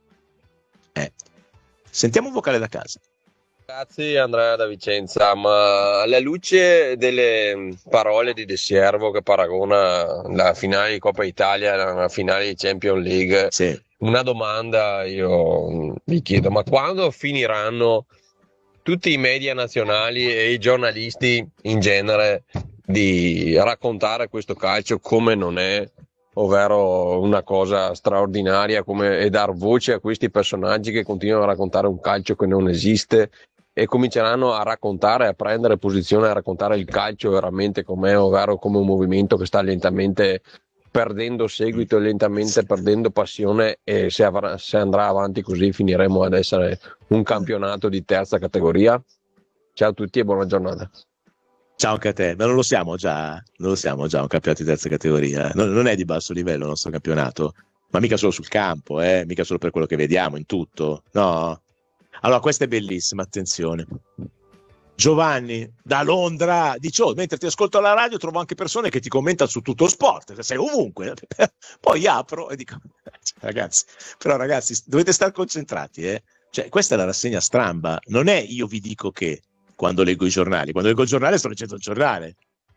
Sentiamo un vocale da casa. Grazie Andrea da Vicenza, ma alla luce delle parole di De Siervo che paragona la finale di Coppa Italia alla finale di Champions League, sì. Una domanda io vi chiedo: ma quando finiranno tutti i media nazionali e i giornalisti in genere di raccontare questo calcio come non è, ovvero una cosa straordinaria, e dar voce a questi personaggi che continuano a raccontare un calcio che non esiste, e cominceranno a raccontare, a prendere posizione, a raccontare il calcio veramente com'è, ovvero come un movimento che sta lentamente perdendo seguito, lentamente perdendo passione, e se andrà avanti così finiremo ad essere un campionato di terza categoria? Ciao a tutti e buona giornata. Ciao anche a te, ma non lo siamo già un campionato di terza categoria, non è di basso livello il nostro campionato, ma mica solo sul campo, mica solo per quello che vediamo in tutto, no? Allora, questa è bellissima, attenzione. Giovanni da Londra dice: mentre ti ascolto alla radio trovo anche persone che ti commentano su Tutto Sport, sei ovunque. Poi apro e dico: ragazzi, dovete stare concentrati, Cioè, questa è la rassegna stramba, non è io vi dico che quando leggo i giornali, quando leggo il giornale sto leggendo il giornale,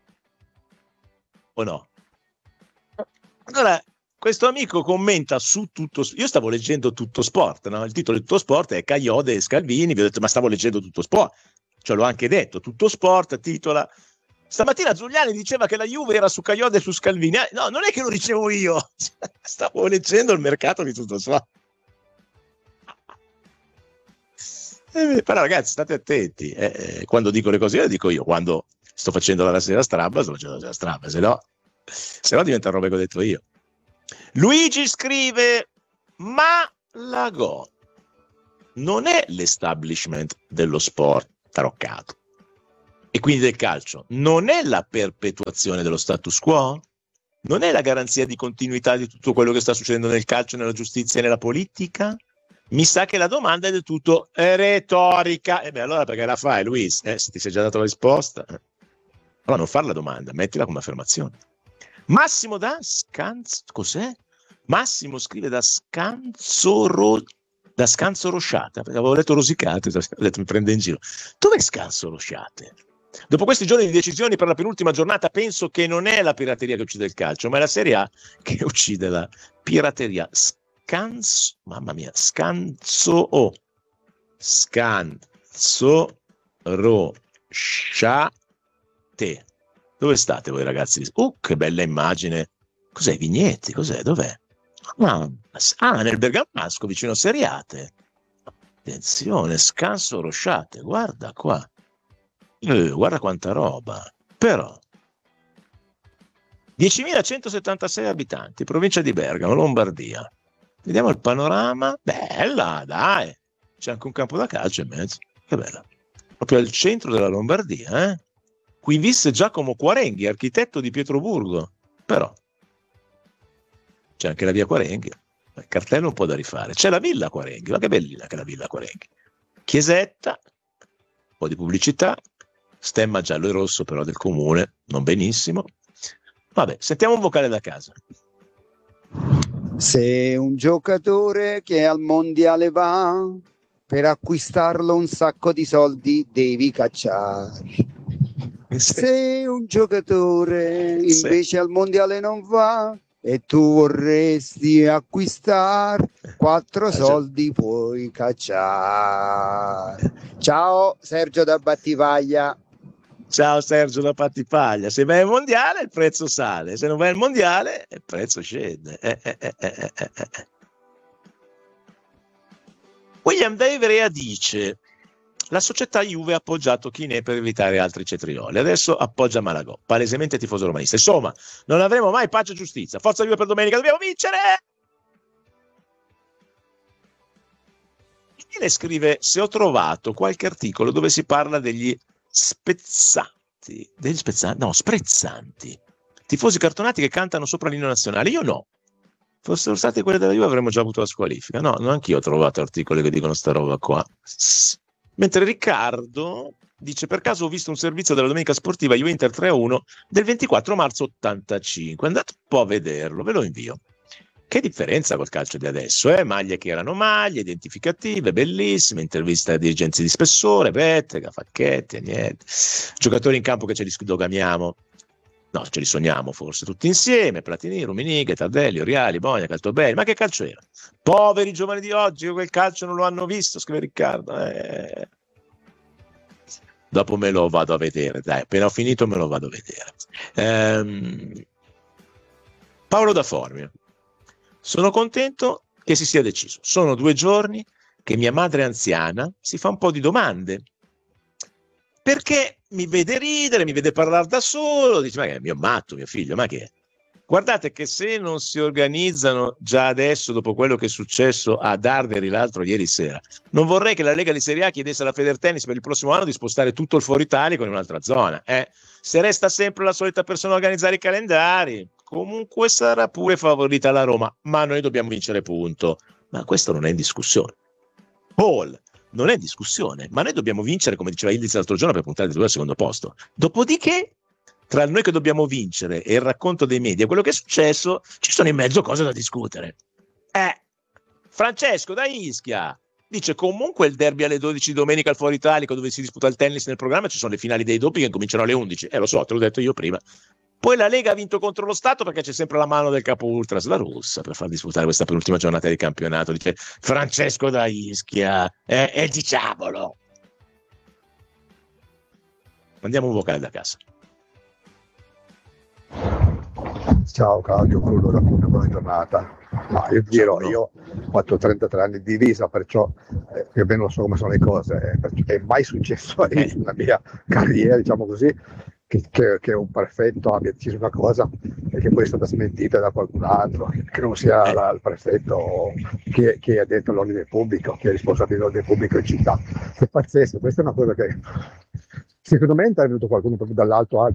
o no? Allora, questo amico commenta su Tutto. Io stavo leggendo Tutto Sport, no? Il titolo di Tutto Sport è Caiode e Scalvini. Vi ho detto: ma stavo leggendo Tutto Sport, cioè l'ho anche detto. Tutto Sport titola. Stamattina Giuliani diceva che la Juve era su Caiode e su Scalvini. No, non è che lo dicevo io, stavo leggendo il mercato di Tutto Sport. Però ragazzi, state attenti, quando dico le cose le dico io, quando sto facendo la rassegna strabba, sto facendo la rassegna strabba, se no diventa roba che ho detto io. Luigi scrive: ma la Go non è l'establishment dello sport taroccato e quindi del calcio, non è la perpetuazione dello status quo? Non è la garanzia di continuità di tutto quello che sta succedendo nel calcio, nella giustizia e nella politica? Mi sa che la domanda è del tutto retorica. E beh, allora perché la fai, Luis? Se ti sei già dato la risposta. Allora non fare la domanda, mettila come affermazione. Massimo da Scanzo, cos'è? Massimo scrive da Scanzo Rosciate, perché avevo letto Rosicate, ho detto mi prende in giro. Dov'è Scanzo Rosciate? Dopo questi giorni di decisioni per la penultima giornata, penso che non è la pirateria che uccide il calcio, ma è la Serie A che uccide la pirateria. Mamma mia, Scanzo Rosciate. Dove state voi ragazzi? Che bella immagine. Cos'è, Vignetti? Cos'è? Dov'è? Nel Bergamasco, vicino a Seriate. Attenzione, Scanso Rosciate, guarda qua. Guarda quanta roba. Però 10.176 abitanti, provincia di Bergamo, Lombardia. Vediamo il panorama. Bella, dai. C'è anche un campo da calcio in mezzo. Che bella. Proprio al centro della Lombardia, eh? Qui visse Giacomo Quarenghi, architetto di Pietroburgo. Però c'è anche la via Quarenghi. Il cartello un po' da rifare. C'è la villa Quarenghi, ma che bellina che è la villa Quarenghi. Chiesetta, un po' di pubblicità, stemma giallo e rosso però del comune, non benissimo. Vabbè, sentiamo un vocale da casa. Se un giocatore che al mondiale va, per acquistarlo un sacco di soldi devi cacciare. Se un giocatore invece al mondiale non va e tu vorresti acquistare, 4 soldi puoi cacciare. Ciao Sergio da Battivaglia. Ciao Sergio da Battipaglia. Se vai al mondiale il prezzo sale, se non vai al mondiale il prezzo scende. William da Ivrea dice: la società Juve ha appoggiato Chinè per evitare altri cetrioli, adesso appoggia Malagò, palesemente tifoso romanista. Insomma, non avremo mai pace e giustizia. Forza Juve per domenica, dobbiamo vincere! Michele scrive: se ho trovato qualche articolo dove si parla degli sprezzanti, tifosi cartonati che cantano sopra l'inno nazionale. Io no. Fossero state quelle della Juve avremmo già avuto la squalifica. No, anch'io ho trovato articoli che dicono sta roba qua. Mentre Riccardo dice: per caso ho visto un servizio della domenica sportiva Juve Inter 3-1 del 24 marzo 85. Andate un po' a vederlo, ve lo invio. Che differenza col calcio di adesso, maglie che erano maglie, identificative, bellissime, interviste a dirigenti di spessore, Bettega, Facchetti, niente. Giocatori in campo che ce li sdogamiamo. No, ce li sogniamo forse tutti insieme, Platini, Ruminighe, Tardelli, Oriali, Bogna, Caltobelli. Ma che calcio era? Poveri giovani di oggi, quel calcio non lo hanno visto, scrive Riccardo. Dopo me lo vado a vedere, dai, appena ho finito me lo vado a vedere. Paolo da Formia. Sono contento che si sia deciso. Sono 2 giorni che mia madre anziana si fa un po' di domande. Perché mi vede ridere, mi vede parlare da solo, dice: ma che è mio matto, mio figlio, ma che è? Guardate che se non si organizzano già adesso, dopo quello che è successo a Darderi l'altro ieri sera, non vorrei che la Lega di Serie A chiedesse alla Federtennis per il prossimo anno di spostare tutto il Foro Italico in un'altra zona. Se resta sempre la solita persona a organizzare i calendari, comunque sarà pure favorita la Roma, ma noi dobbiamo vincere, punto. Ma questo non è in discussione. Paul, non è in discussione, ma noi dobbiamo vincere, come diceva Ildiz l'altro giorno, per puntare al secondo posto. Dopodiché, tra noi che dobbiamo vincere e il racconto dei media, quello che è successo, ci sono in mezzo cose da discutere. Francesco da Ischia dice: comunque il derby alle 12 di domenica al Foro Italico, dove si disputa il tennis nel programma, ci sono le finali dei doppi che cominciano alle 11. Lo so, te l'ho detto io prima. Poi la Lega ha vinto contro lo Stato perché c'è sempre la mano del capo Ultras, la russa, per far disputare questa penultima giornata di campionato, dice Francesco da Ischia, e diciamolo. Mandiamo un vocale da casa. Ciao Claudio, Bruno da Cuneo, buona giornata. Io dirò, io ho fatto 33 anni di divisa, perciò che ben lo so come sono le cose, è mai successo nella mia carriera, diciamo così, che un prefetto abbia deciso una cosa e che poi è stata smentita da qualcun altro, che non sia il prefetto che ha detto all'ordine pubblico, che è responsabile dell'ordine pubblico in città. È pazzesco, questa è una cosa che secondo me è intervenuto qualcuno proprio dall'alto,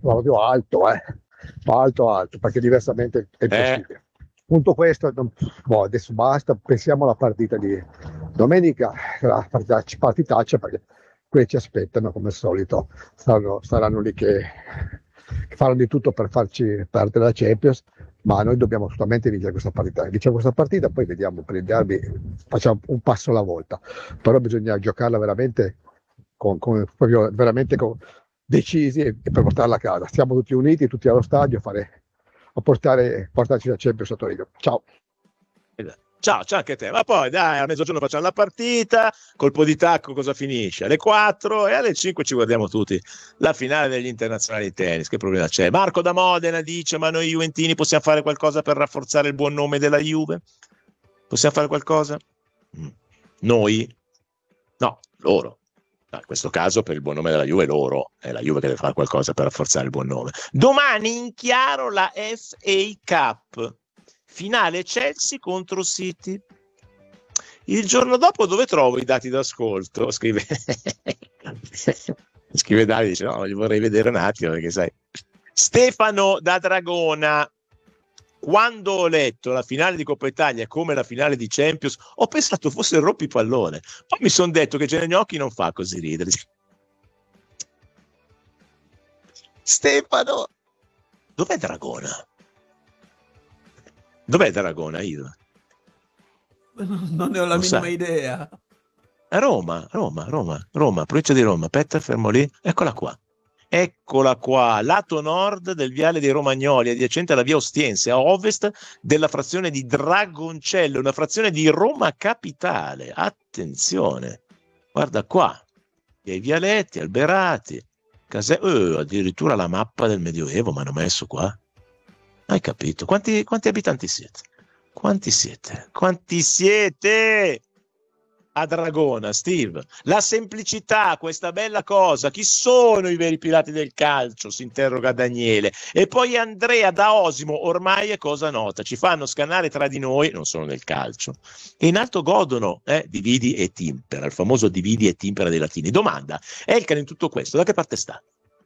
alto, perché diversamente è impossibile. Punto questo, adesso basta, pensiamo alla partita di domenica, la partitaccia, perché quelli ci aspettano come al solito, saranno lì che faranno di tutto per farci perdere la Champions, ma noi dobbiamo assolutamente vincere questa partita, poi vediamo per il derby, facciamo un passo alla volta, però bisogna giocarla veramente proprio veramente decisi e per portarla a casa. Stiamo tutti uniti, tutti allo stadio a portarci la Champions a Torino. Ciao. Ciao anche a te. Ma poi dai, a mezzogiorno facciamo la partita, colpo di tacco cosa finisce? Alle 4 e alle 5 ci guardiamo tutti la finale degli internazionali di tennis. Che problema c'è? Marco da Modena dice: ma noi juventini possiamo fare qualcosa per rafforzare il buon nome della Juve? Possiamo fare qualcosa? Noi? No, loro. In questo caso per il buon nome della Juve loro, è la Juve che deve fare qualcosa per rafforzare il buon nome. Domani in chiaro la FA Cup, finale Chelsea contro City. Il giorno dopo dove trovo i dati d'ascolto? Scrive Davide, dice no, li vorrei vedere un attimo perché sai. Stefano da Dragona: quando ho letto la finale di Coppa Italia come la finale di Champions ho pensato fosse il rompipallone, poi mi sono detto che Gengnocchi non fa così ridere. Stefano, dov'è Dragona? Io non ne ho la minima idea. A Roma, provincia di Roma. Aspetta, fermo lì, eccola qua, lato nord del viale dei Romagnoli, adiacente alla via Ostiense, a ovest della frazione di Dragoncello, una frazione di Roma Capitale. Attenzione, guarda qua, i vialetti, alberati, addirittura la mappa del Medioevo mi hanno messo qua. Hai capito? Quanti abitanti siete? Quanti siete? A Dragona, Steve. La semplicità, questa bella cosa. Chi sono i veri pirati del calcio? Si interroga Daniele. E poi Andrea da Osimo, ormai è cosa nota. Ci fanno scannare tra di noi, non solo nel calcio. E in alto godono, dividi e timpera, il famoso dividi e timpera dei latini. Domanda, Elkan in tutto questo, da che parte sta?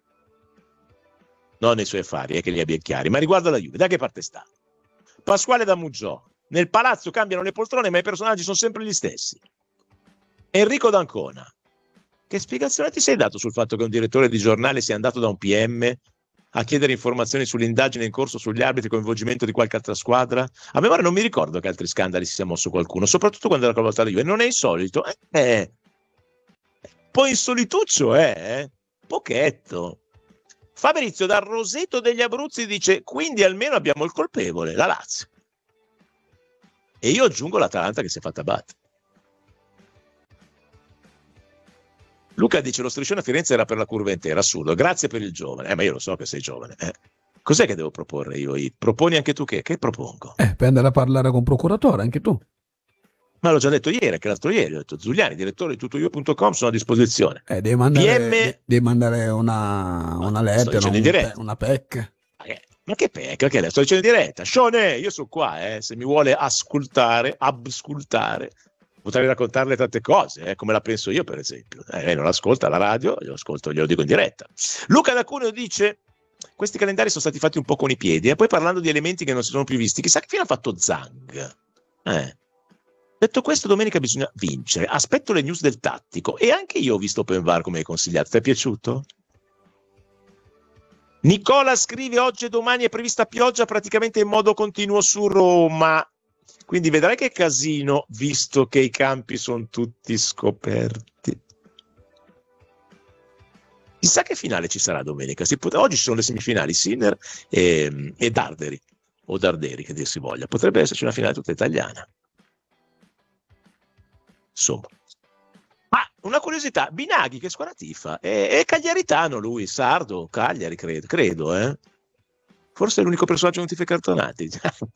Non nei suoi affari, che li abbia chiari, ma riguardo alla Juve, da che parte sta? Pasquale da Muggio. Nel palazzo cambiano le poltrone, ma i personaggi sono sempre gli stessi. Enrico d'Ancona, che spiegazione ti sei dato sul fatto che un direttore di giornale sia andato da un PM a chiedere informazioni sull'indagine in corso sugli arbitri e coinvolgimento di qualche altra squadra? A memoria non mi ricordo che altri scandali si sia mosso qualcuno, soprattutto quando era coinvolta la Juve. Non è insolito? Un po' insolituccio, pochetto. Fabrizio dal Roseto degli Abruzzi dice: quindi almeno abbiamo il colpevole, la Lazio. E io aggiungo l'Atalanta che si è fatta battere. Luca dice: lo striscione a Firenze era per la curva intera, assurdo, grazie per il giovane. Ma io lo so che sei giovane. Cos'è che devo proporre io? Proponi anche tu che propongo? Per andare a parlare con procuratore, anche tu. Ma l'ho già detto ieri, anche l'altro ieri, ho detto: Zuliani, direttore di tuttoio.com, sono a disposizione. Devi mandare una lettera, una PEC. Ma che PEC? Perché lei sto dicendo in diretta? Scione, io sono qua, se mi vuole abscultare, potrei raccontarle tante cose, come la penso io, per esempio. Lei non ascolta la radio, glielo dico in diretta. Luca da Cuneo dice: questi calendari sono stati fatti un po' con i piedi, e poi parlando di elementi che non si sono più visti, chissà che fine ha fatto Zhang. Detto questo, domenica bisogna vincere. Aspetto le news del tattico, e anche io ho visto Open VAR come hai consigliato. Ti è piaciuto? Nicola scrive: oggi e domani è prevista pioggia praticamente in modo continuo su Roma. Quindi vedrai che casino, visto che i campi sono tutti scoperti. Chissà che finale ci sarà domenica. Oggi ci sono le semifinali, Sinner e Darderi, o Darderi che dir si voglia. Potrebbe esserci una finale tutta italiana. Insomma. Ma una curiosità, Binaghi che squadra tifa? È cagliaritano lui, sardo, Cagliari credo. Forse è l'unico personaggio che non tifa i cartonati.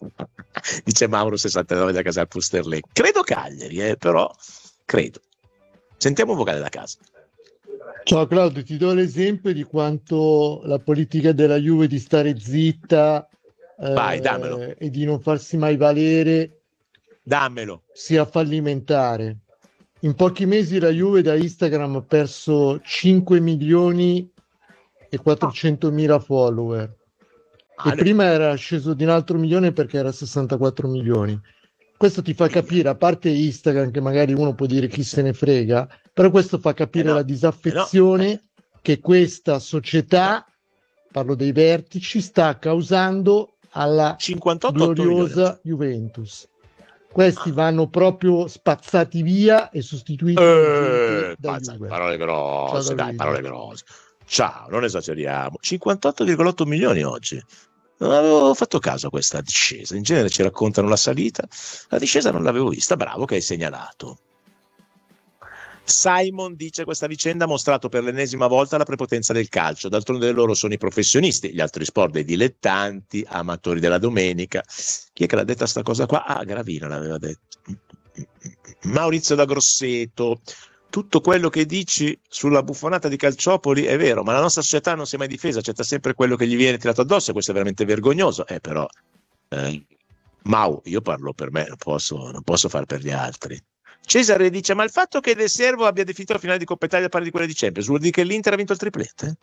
Dice Mauro 69 da Casal Pusterle. Credo Cagliari, però credo. Sentiamo un vocale da casa. Ciao Claudio, ti do l'esempio di quanto la politica della Juve di stare zitta Vai, dammelo. e di non farsi mai valere sia fallimentare. In pochi mesi la Juve da Instagram ha perso 5 milioni e 400 mila follower e prima era sceso di un altro milione perché era 64 milioni. Questo ti fa capire, a parte Instagram che magari uno può dire chi se ne frega, però questo fa capire la disaffezione che questa società, parlo dei vertici, sta causando alla gloriosa Juventus. Questi vanno proprio spazzati via e sostituiti da Juve. Parole grosse, parole grosse. Ciao, non esageriamo. 58,8 milioni oggi. Non avevo fatto caso a questa discesa. In genere ci raccontano la salita. La discesa non l'avevo vista. Bravo che hai segnalato. Simon dice: questa vicenda ha mostrato per l'ennesima volta la prepotenza del calcio. D'altronde loro sono i professionisti, gli altri sport dei dilettanti, amatori della domenica. Chi è che l'ha detta sta cosa qua? Gravina l'aveva detto. Maurizio da Grosseto. Tutto quello che dici sulla buffonata di Calciopoli è vero, ma la nostra società non si è mai difesa, accetta sempre quello che gli viene tirato addosso, e questo è veramente vergognoso. Però Mau, io parlo per me, non posso far per gli altri. Cesare dice: ma il fatto che De Servo abbia definito la finale di Coppa Italia a pari di quella di Champions vuol dire che l'Inter ha vinto il triplete?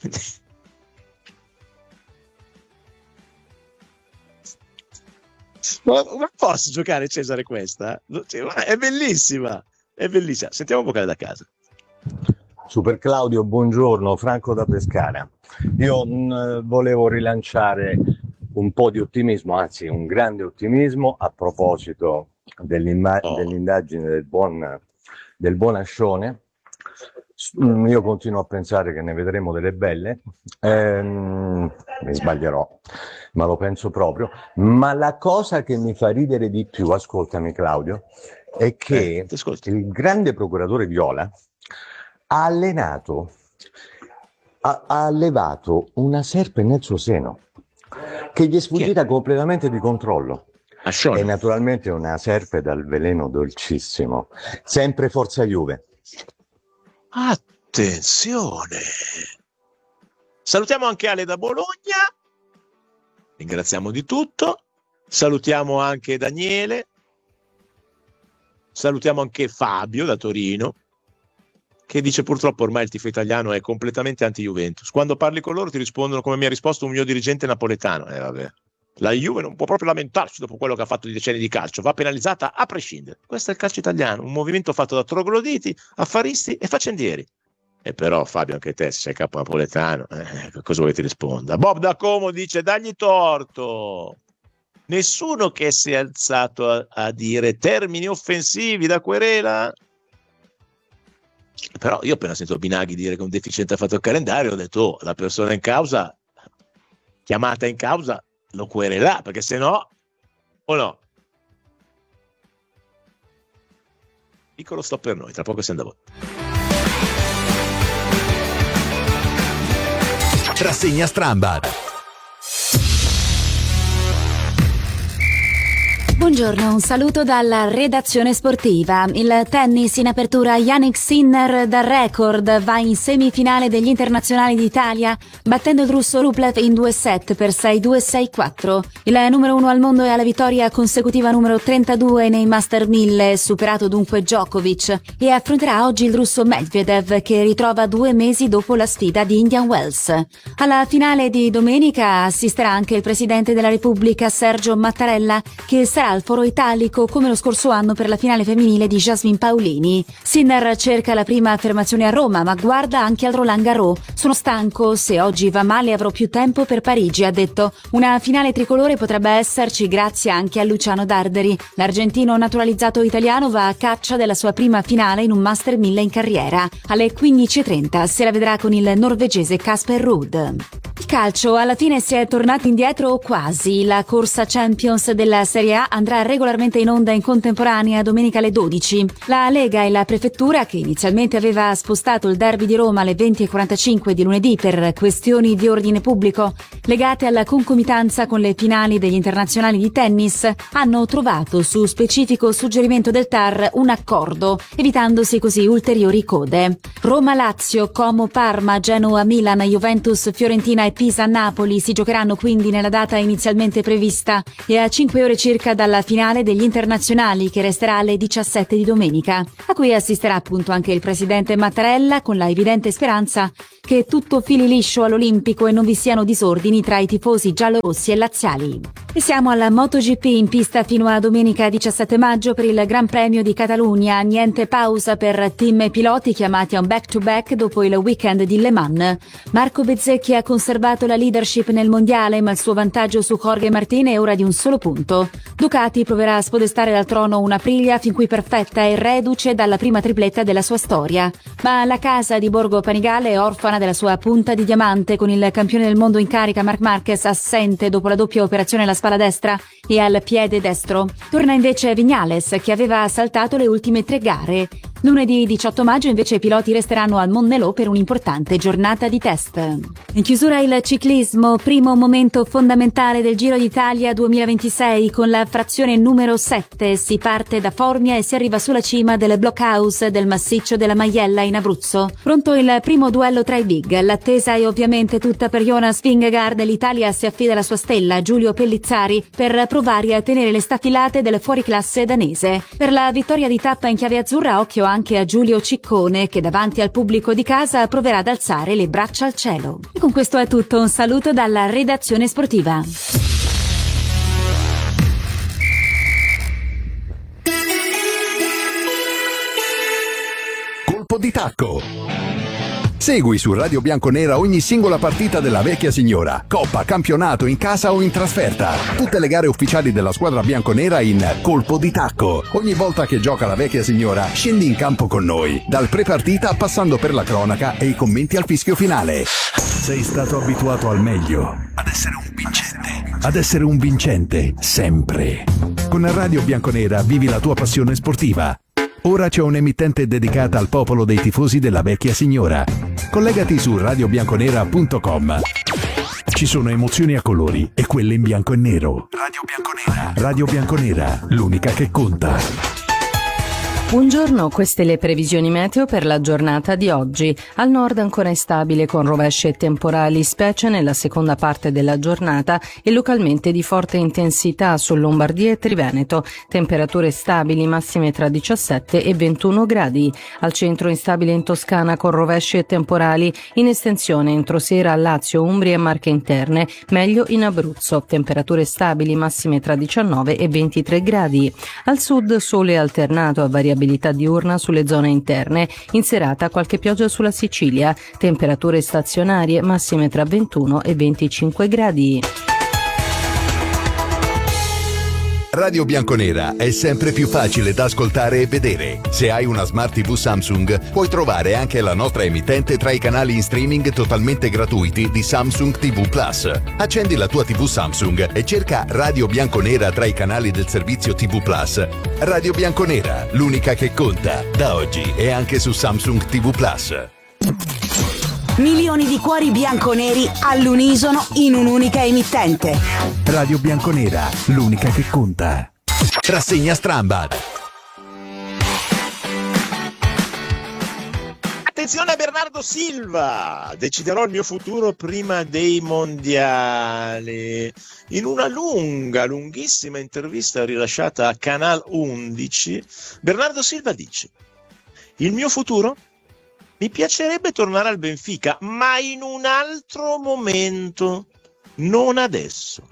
Ma posso giocare, Cesare, questa? È bellissima, è bellissima. Sentiamo un vocale da casa. Super Claudio, buongiorno, Franco da Pescara. Io volevo rilanciare un po' di ottimismo, anzi un grande ottimismo a proposito dell'indagine del buon Ascione. Io continuo a pensare che ne vedremo delle belle, mi sbaglierò, ma lo penso proprio. Ma la cosa che mi fa ridere di più, ascoltami Claudio, è che il grande procuratore Viola ha allevato una serpe nel suo seno che gli è sfuggita completamente di controllo. E naturalmente una serpe dal veleno dolcissimo. Sempre forza Juve. Attenzione. Salutiamo anche Ale da Bologna. Ringraziamo di tutto. Salutiamo anche Daniele. Salutiamo anche Fabio da Torino, che dice: purtroppo ormai il tifo italiano è completamente anti-Juventus. Quando parli con loro ti rispondono come mi ha risposto un mio dirigente napoletano. Vabbè. La Juve non può proprio lamentarsi dopo quello che ha fatto di decenni di calcio, va penalizzata a prescindere. Questo è il calcio italiano, un movimento fatto da trogloditi, affaristi e faccendieri. E però Fabio, anche te sei capo napoletano, cosa vuoi ti risponda? Bob da Como dice: dagli torto. Nessuno che si è alzato a dire termini offensivi da querela. Però io appena sento Binaghi dire che un deficiente ha fatto il calendario ho detto: la persona in causa, chiamata in causa, lo querelà, perché se no, o no? Piccolo stop per noi, tra poco siamo da voi. Rassegna Strambad. Buongiorno, un saluto dalla redazione sportiva. Il tennis in apertura, Jannik Sinner dal record va in semifinale degli internazionali d'Italia battendo il russo Rublev in 2 set per 6-2, 6-4. Il numero 1 al mondo è alla vittoria consecutiva numero 32 nei Master 1000, superato dunque Djokovic, e affronterà oggi il russo Medvedev che ritrova 2 mesi dopo la sfida di Indian Wells. Alla finale di domenica assisterà anche il presidente della Repubblica Sergio Mattarella, che sarà al Foro Italico come lo scorso anno per la finale femminile di Jasmine Paolini. Sinner cerca la prima affermazione a Roma, ma guarda anche al Roland Garros. Sono stanco, se oggi va male avrò più tempo per Parigi, ha detto. Una finale tricolore potrebbe esserci grazie anche a Luciano Darderi. L'argentino naturalizzato italiano va a caccia della sua prima finale in un Master 1000 in carriera. Alle 15:30 se la vedrà con il norvegese Casper Ruud. Il calcio alla fine si è tornato indietro quasi. La corsa Champions della Serie A andrà regolarmente in onda in contemporanea domenica alle 12. La Lega e la Prefettura, che inizialmente aveva spostato il derby di Roma alle 20:45 di lunedì per questioni di ordine pubblico legate alla concomitanza con le finali degli internazionali di tennis, hanno trovato su specifico suggerimento del TAR un accordo, evitandosi così ulteriori code. Roma-Lazio, Como-Parma, Genoa-Milan, Juventus-Fiorentina e Pisa-Napoli si giocheranno quindi nella data inizialmente prevista e a 5 ore circa dalla finale degli internazionali, che resterà alle 17 di domenica, a cui assisterà appunto anche il presidente Mattarella, con la evidente speranza che tutto fili liscio all'Olimpico e non vi siano disordini tra i tifosi giallorossi e laziali. E siamo alla MotoGP, in pista fino a domenica 17 maggio per il Gran Premio di Catalunya. Niente pausa per team e piloti chiamati a un back-to-back dopo il weekend di Le Mans. Marco Bezzecchi ha conservato la leadership nel mondiale, ma il suo vantaggio su Jorge Martin è ora di un solo punto. Ducati proverà a spodestare dal trono una Aprilia fin qui perfetta e reduce dalla prima tripletta della sua storia. Ma la casa di Borgo Panigale è orfana della sua punta di diamante, con il campione del mondo in carica Marc Marquez assente dopo la doppia operazione alla spalla destra e al piede destro. Torna invece Viñales, che aveva saltato le ultime 3 gare. Lunedì 18 maggio invece i piloti resteranno al Montmelò per un'importante giornata di test. In chiusura il ciclismo, primo momento fondamentale del Giro d'Italia 2026 con la frazione numero 7. Si parte da Formia e si arriva sulla cima del blockhouse del massiccio della Maiella in Abruzzo. Pronto il primo duello tra i big. L'attesa è ovviamente tutta per Jonas Vingegaard. L'Italia si affida alla sua stella Giulio Pellizzari per provare a tenere le staffilate del fuoriclasse danese. Per la vittoria di tappa in chiave azzurra, occhio anche a Giulio Ciccone, che davanti al pubblico di casa proverà ad alzare le braccia al cielo. E con questo è tutto, un saluto dalla redazione sportiva. Colpo di tacco. Segui su Radio Bianconera ogni singola partita della vecchia signora, coppa, campionato, in casa o in trasferta. Tutte le gare ufficiali della squadra bianconera in Colpo di tacco. Ogni volta che gioca la vecchia signora, scendi in campo con noi, dal pre-partita passando per la cronaca e i commenti al fischio finale. Sei stato abituato al meglio, ad essere un vincente. Ad essere un vincente, sempre. Con Radio Bianconera vivi la tua passione sportiva. Ora c'è un'emittente dedicata al popolo dei tifosi della vecchia signora. Collegati su radiobianconera.com. Ci sono emozioni a colori e quelle in bianco e nero. Radio Bianconera. Radio Bianconera, l'unica che conta. Buongiorno, queste le previsioni meteo per la giornata di oggi. Al nord ancora instabile con rovesci e temporali, specie nella seconda parte della giornata, e localmente di forte intensità su Lombardia e Triveneto. Temperature stabili, massime tra 17 e 21 gradi. Al centro instabile in Toscana con rovesci e temporali, in estensione entro sera a Lazio, Umbria e Marche Interne, meglio in Abruzzo. Temperature stabili, massime tra 19 e 23 gradi. Al sud sole alternato a variabilità diurna sulle zone interne, in serata qualche pioggia sulla Sicilia, temperature stazionarie massime tra 21 e 25 gradi. Radio Bianconera è sempre più facile da ascoltare e vedere. Se hai una Smart TV Samsung, puoi trovare anche la nostra emittente tra i canali in streaming totalmente gratuiti di Samsung TV Plus. Accendi la tua TV Samsung e cerca Radio Bianconera tra i canali del servizio TV Plus. Radio Bianconera, l'unica che conta. Da oggi è anche su Samsung TV Plus. Milioni di cuori bianconeri all'unisono in un'unica emittente. Radio Bianconera, l'unica che conta. Rassegna Strambad. Attenzione a Bernardo Silva, deciderò il mio futuro prima dei mondiali. In una lunghissima intervista rilasciata a Canal 11, Bernardo Silva dice: il mio futuro? Mi piacerebbe tornare al Benfica, ma in un altro momento, non adesso.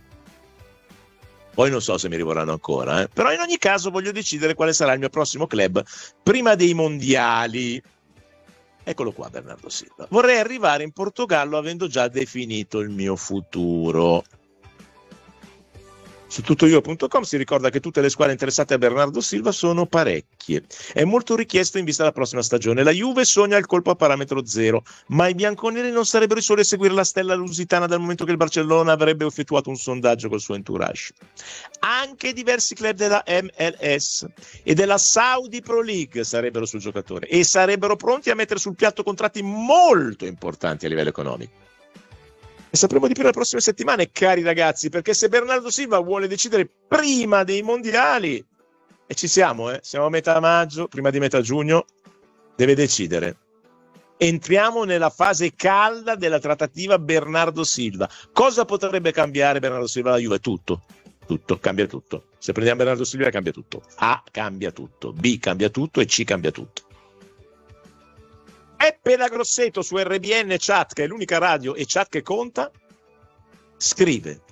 Poi non so se mi rivorranno ancora, però in ogni caso voglio decidere quale sarà il mio prossimo club prima dei mondiali. Eccolo qua Bernardo Silva. Vorrei arrivare in Portogallo avendo già definito il mio futuro. Su tuttoio.com si ricorda che tutte le squadre interessate a Bernardo Silva sono parecchie. È molto richiesto in vista della prossima stagione. La Juve sogna il colpo a parametro zero, ma i bianconeri non sarebbero i soli a seguire la stella lusitana dal momento che il Barcellona avrebbe effettuato un sondaggio col suo entourage. Anche diversi club della MLS e della Saudi Pro League sarebbero sul giocatore e sarebbero pronti a mettere sul piatto contratti molto importanti a livello economico. E sapremo di più nelle prossime settimane, cari ragazzi, perché se Bernardo Silva vuole decidere prima dei mondiali, e ci siamo a metà maggio, prima di metà giugno, deve decidere. Entriamo nella fase calda della trattativa Bernardo Silva. Cosa potrebbe cambiare Bernardo Silva alla Juve? Tutto, cambia tutto. Se prendiamo Bernardo Silva cambia tutto. A cambia tutto, B cambia tutto e C cambia tutto. Peppe da Grosseto su RBN Chat, che è l'unica radio e chat che conta, scrive: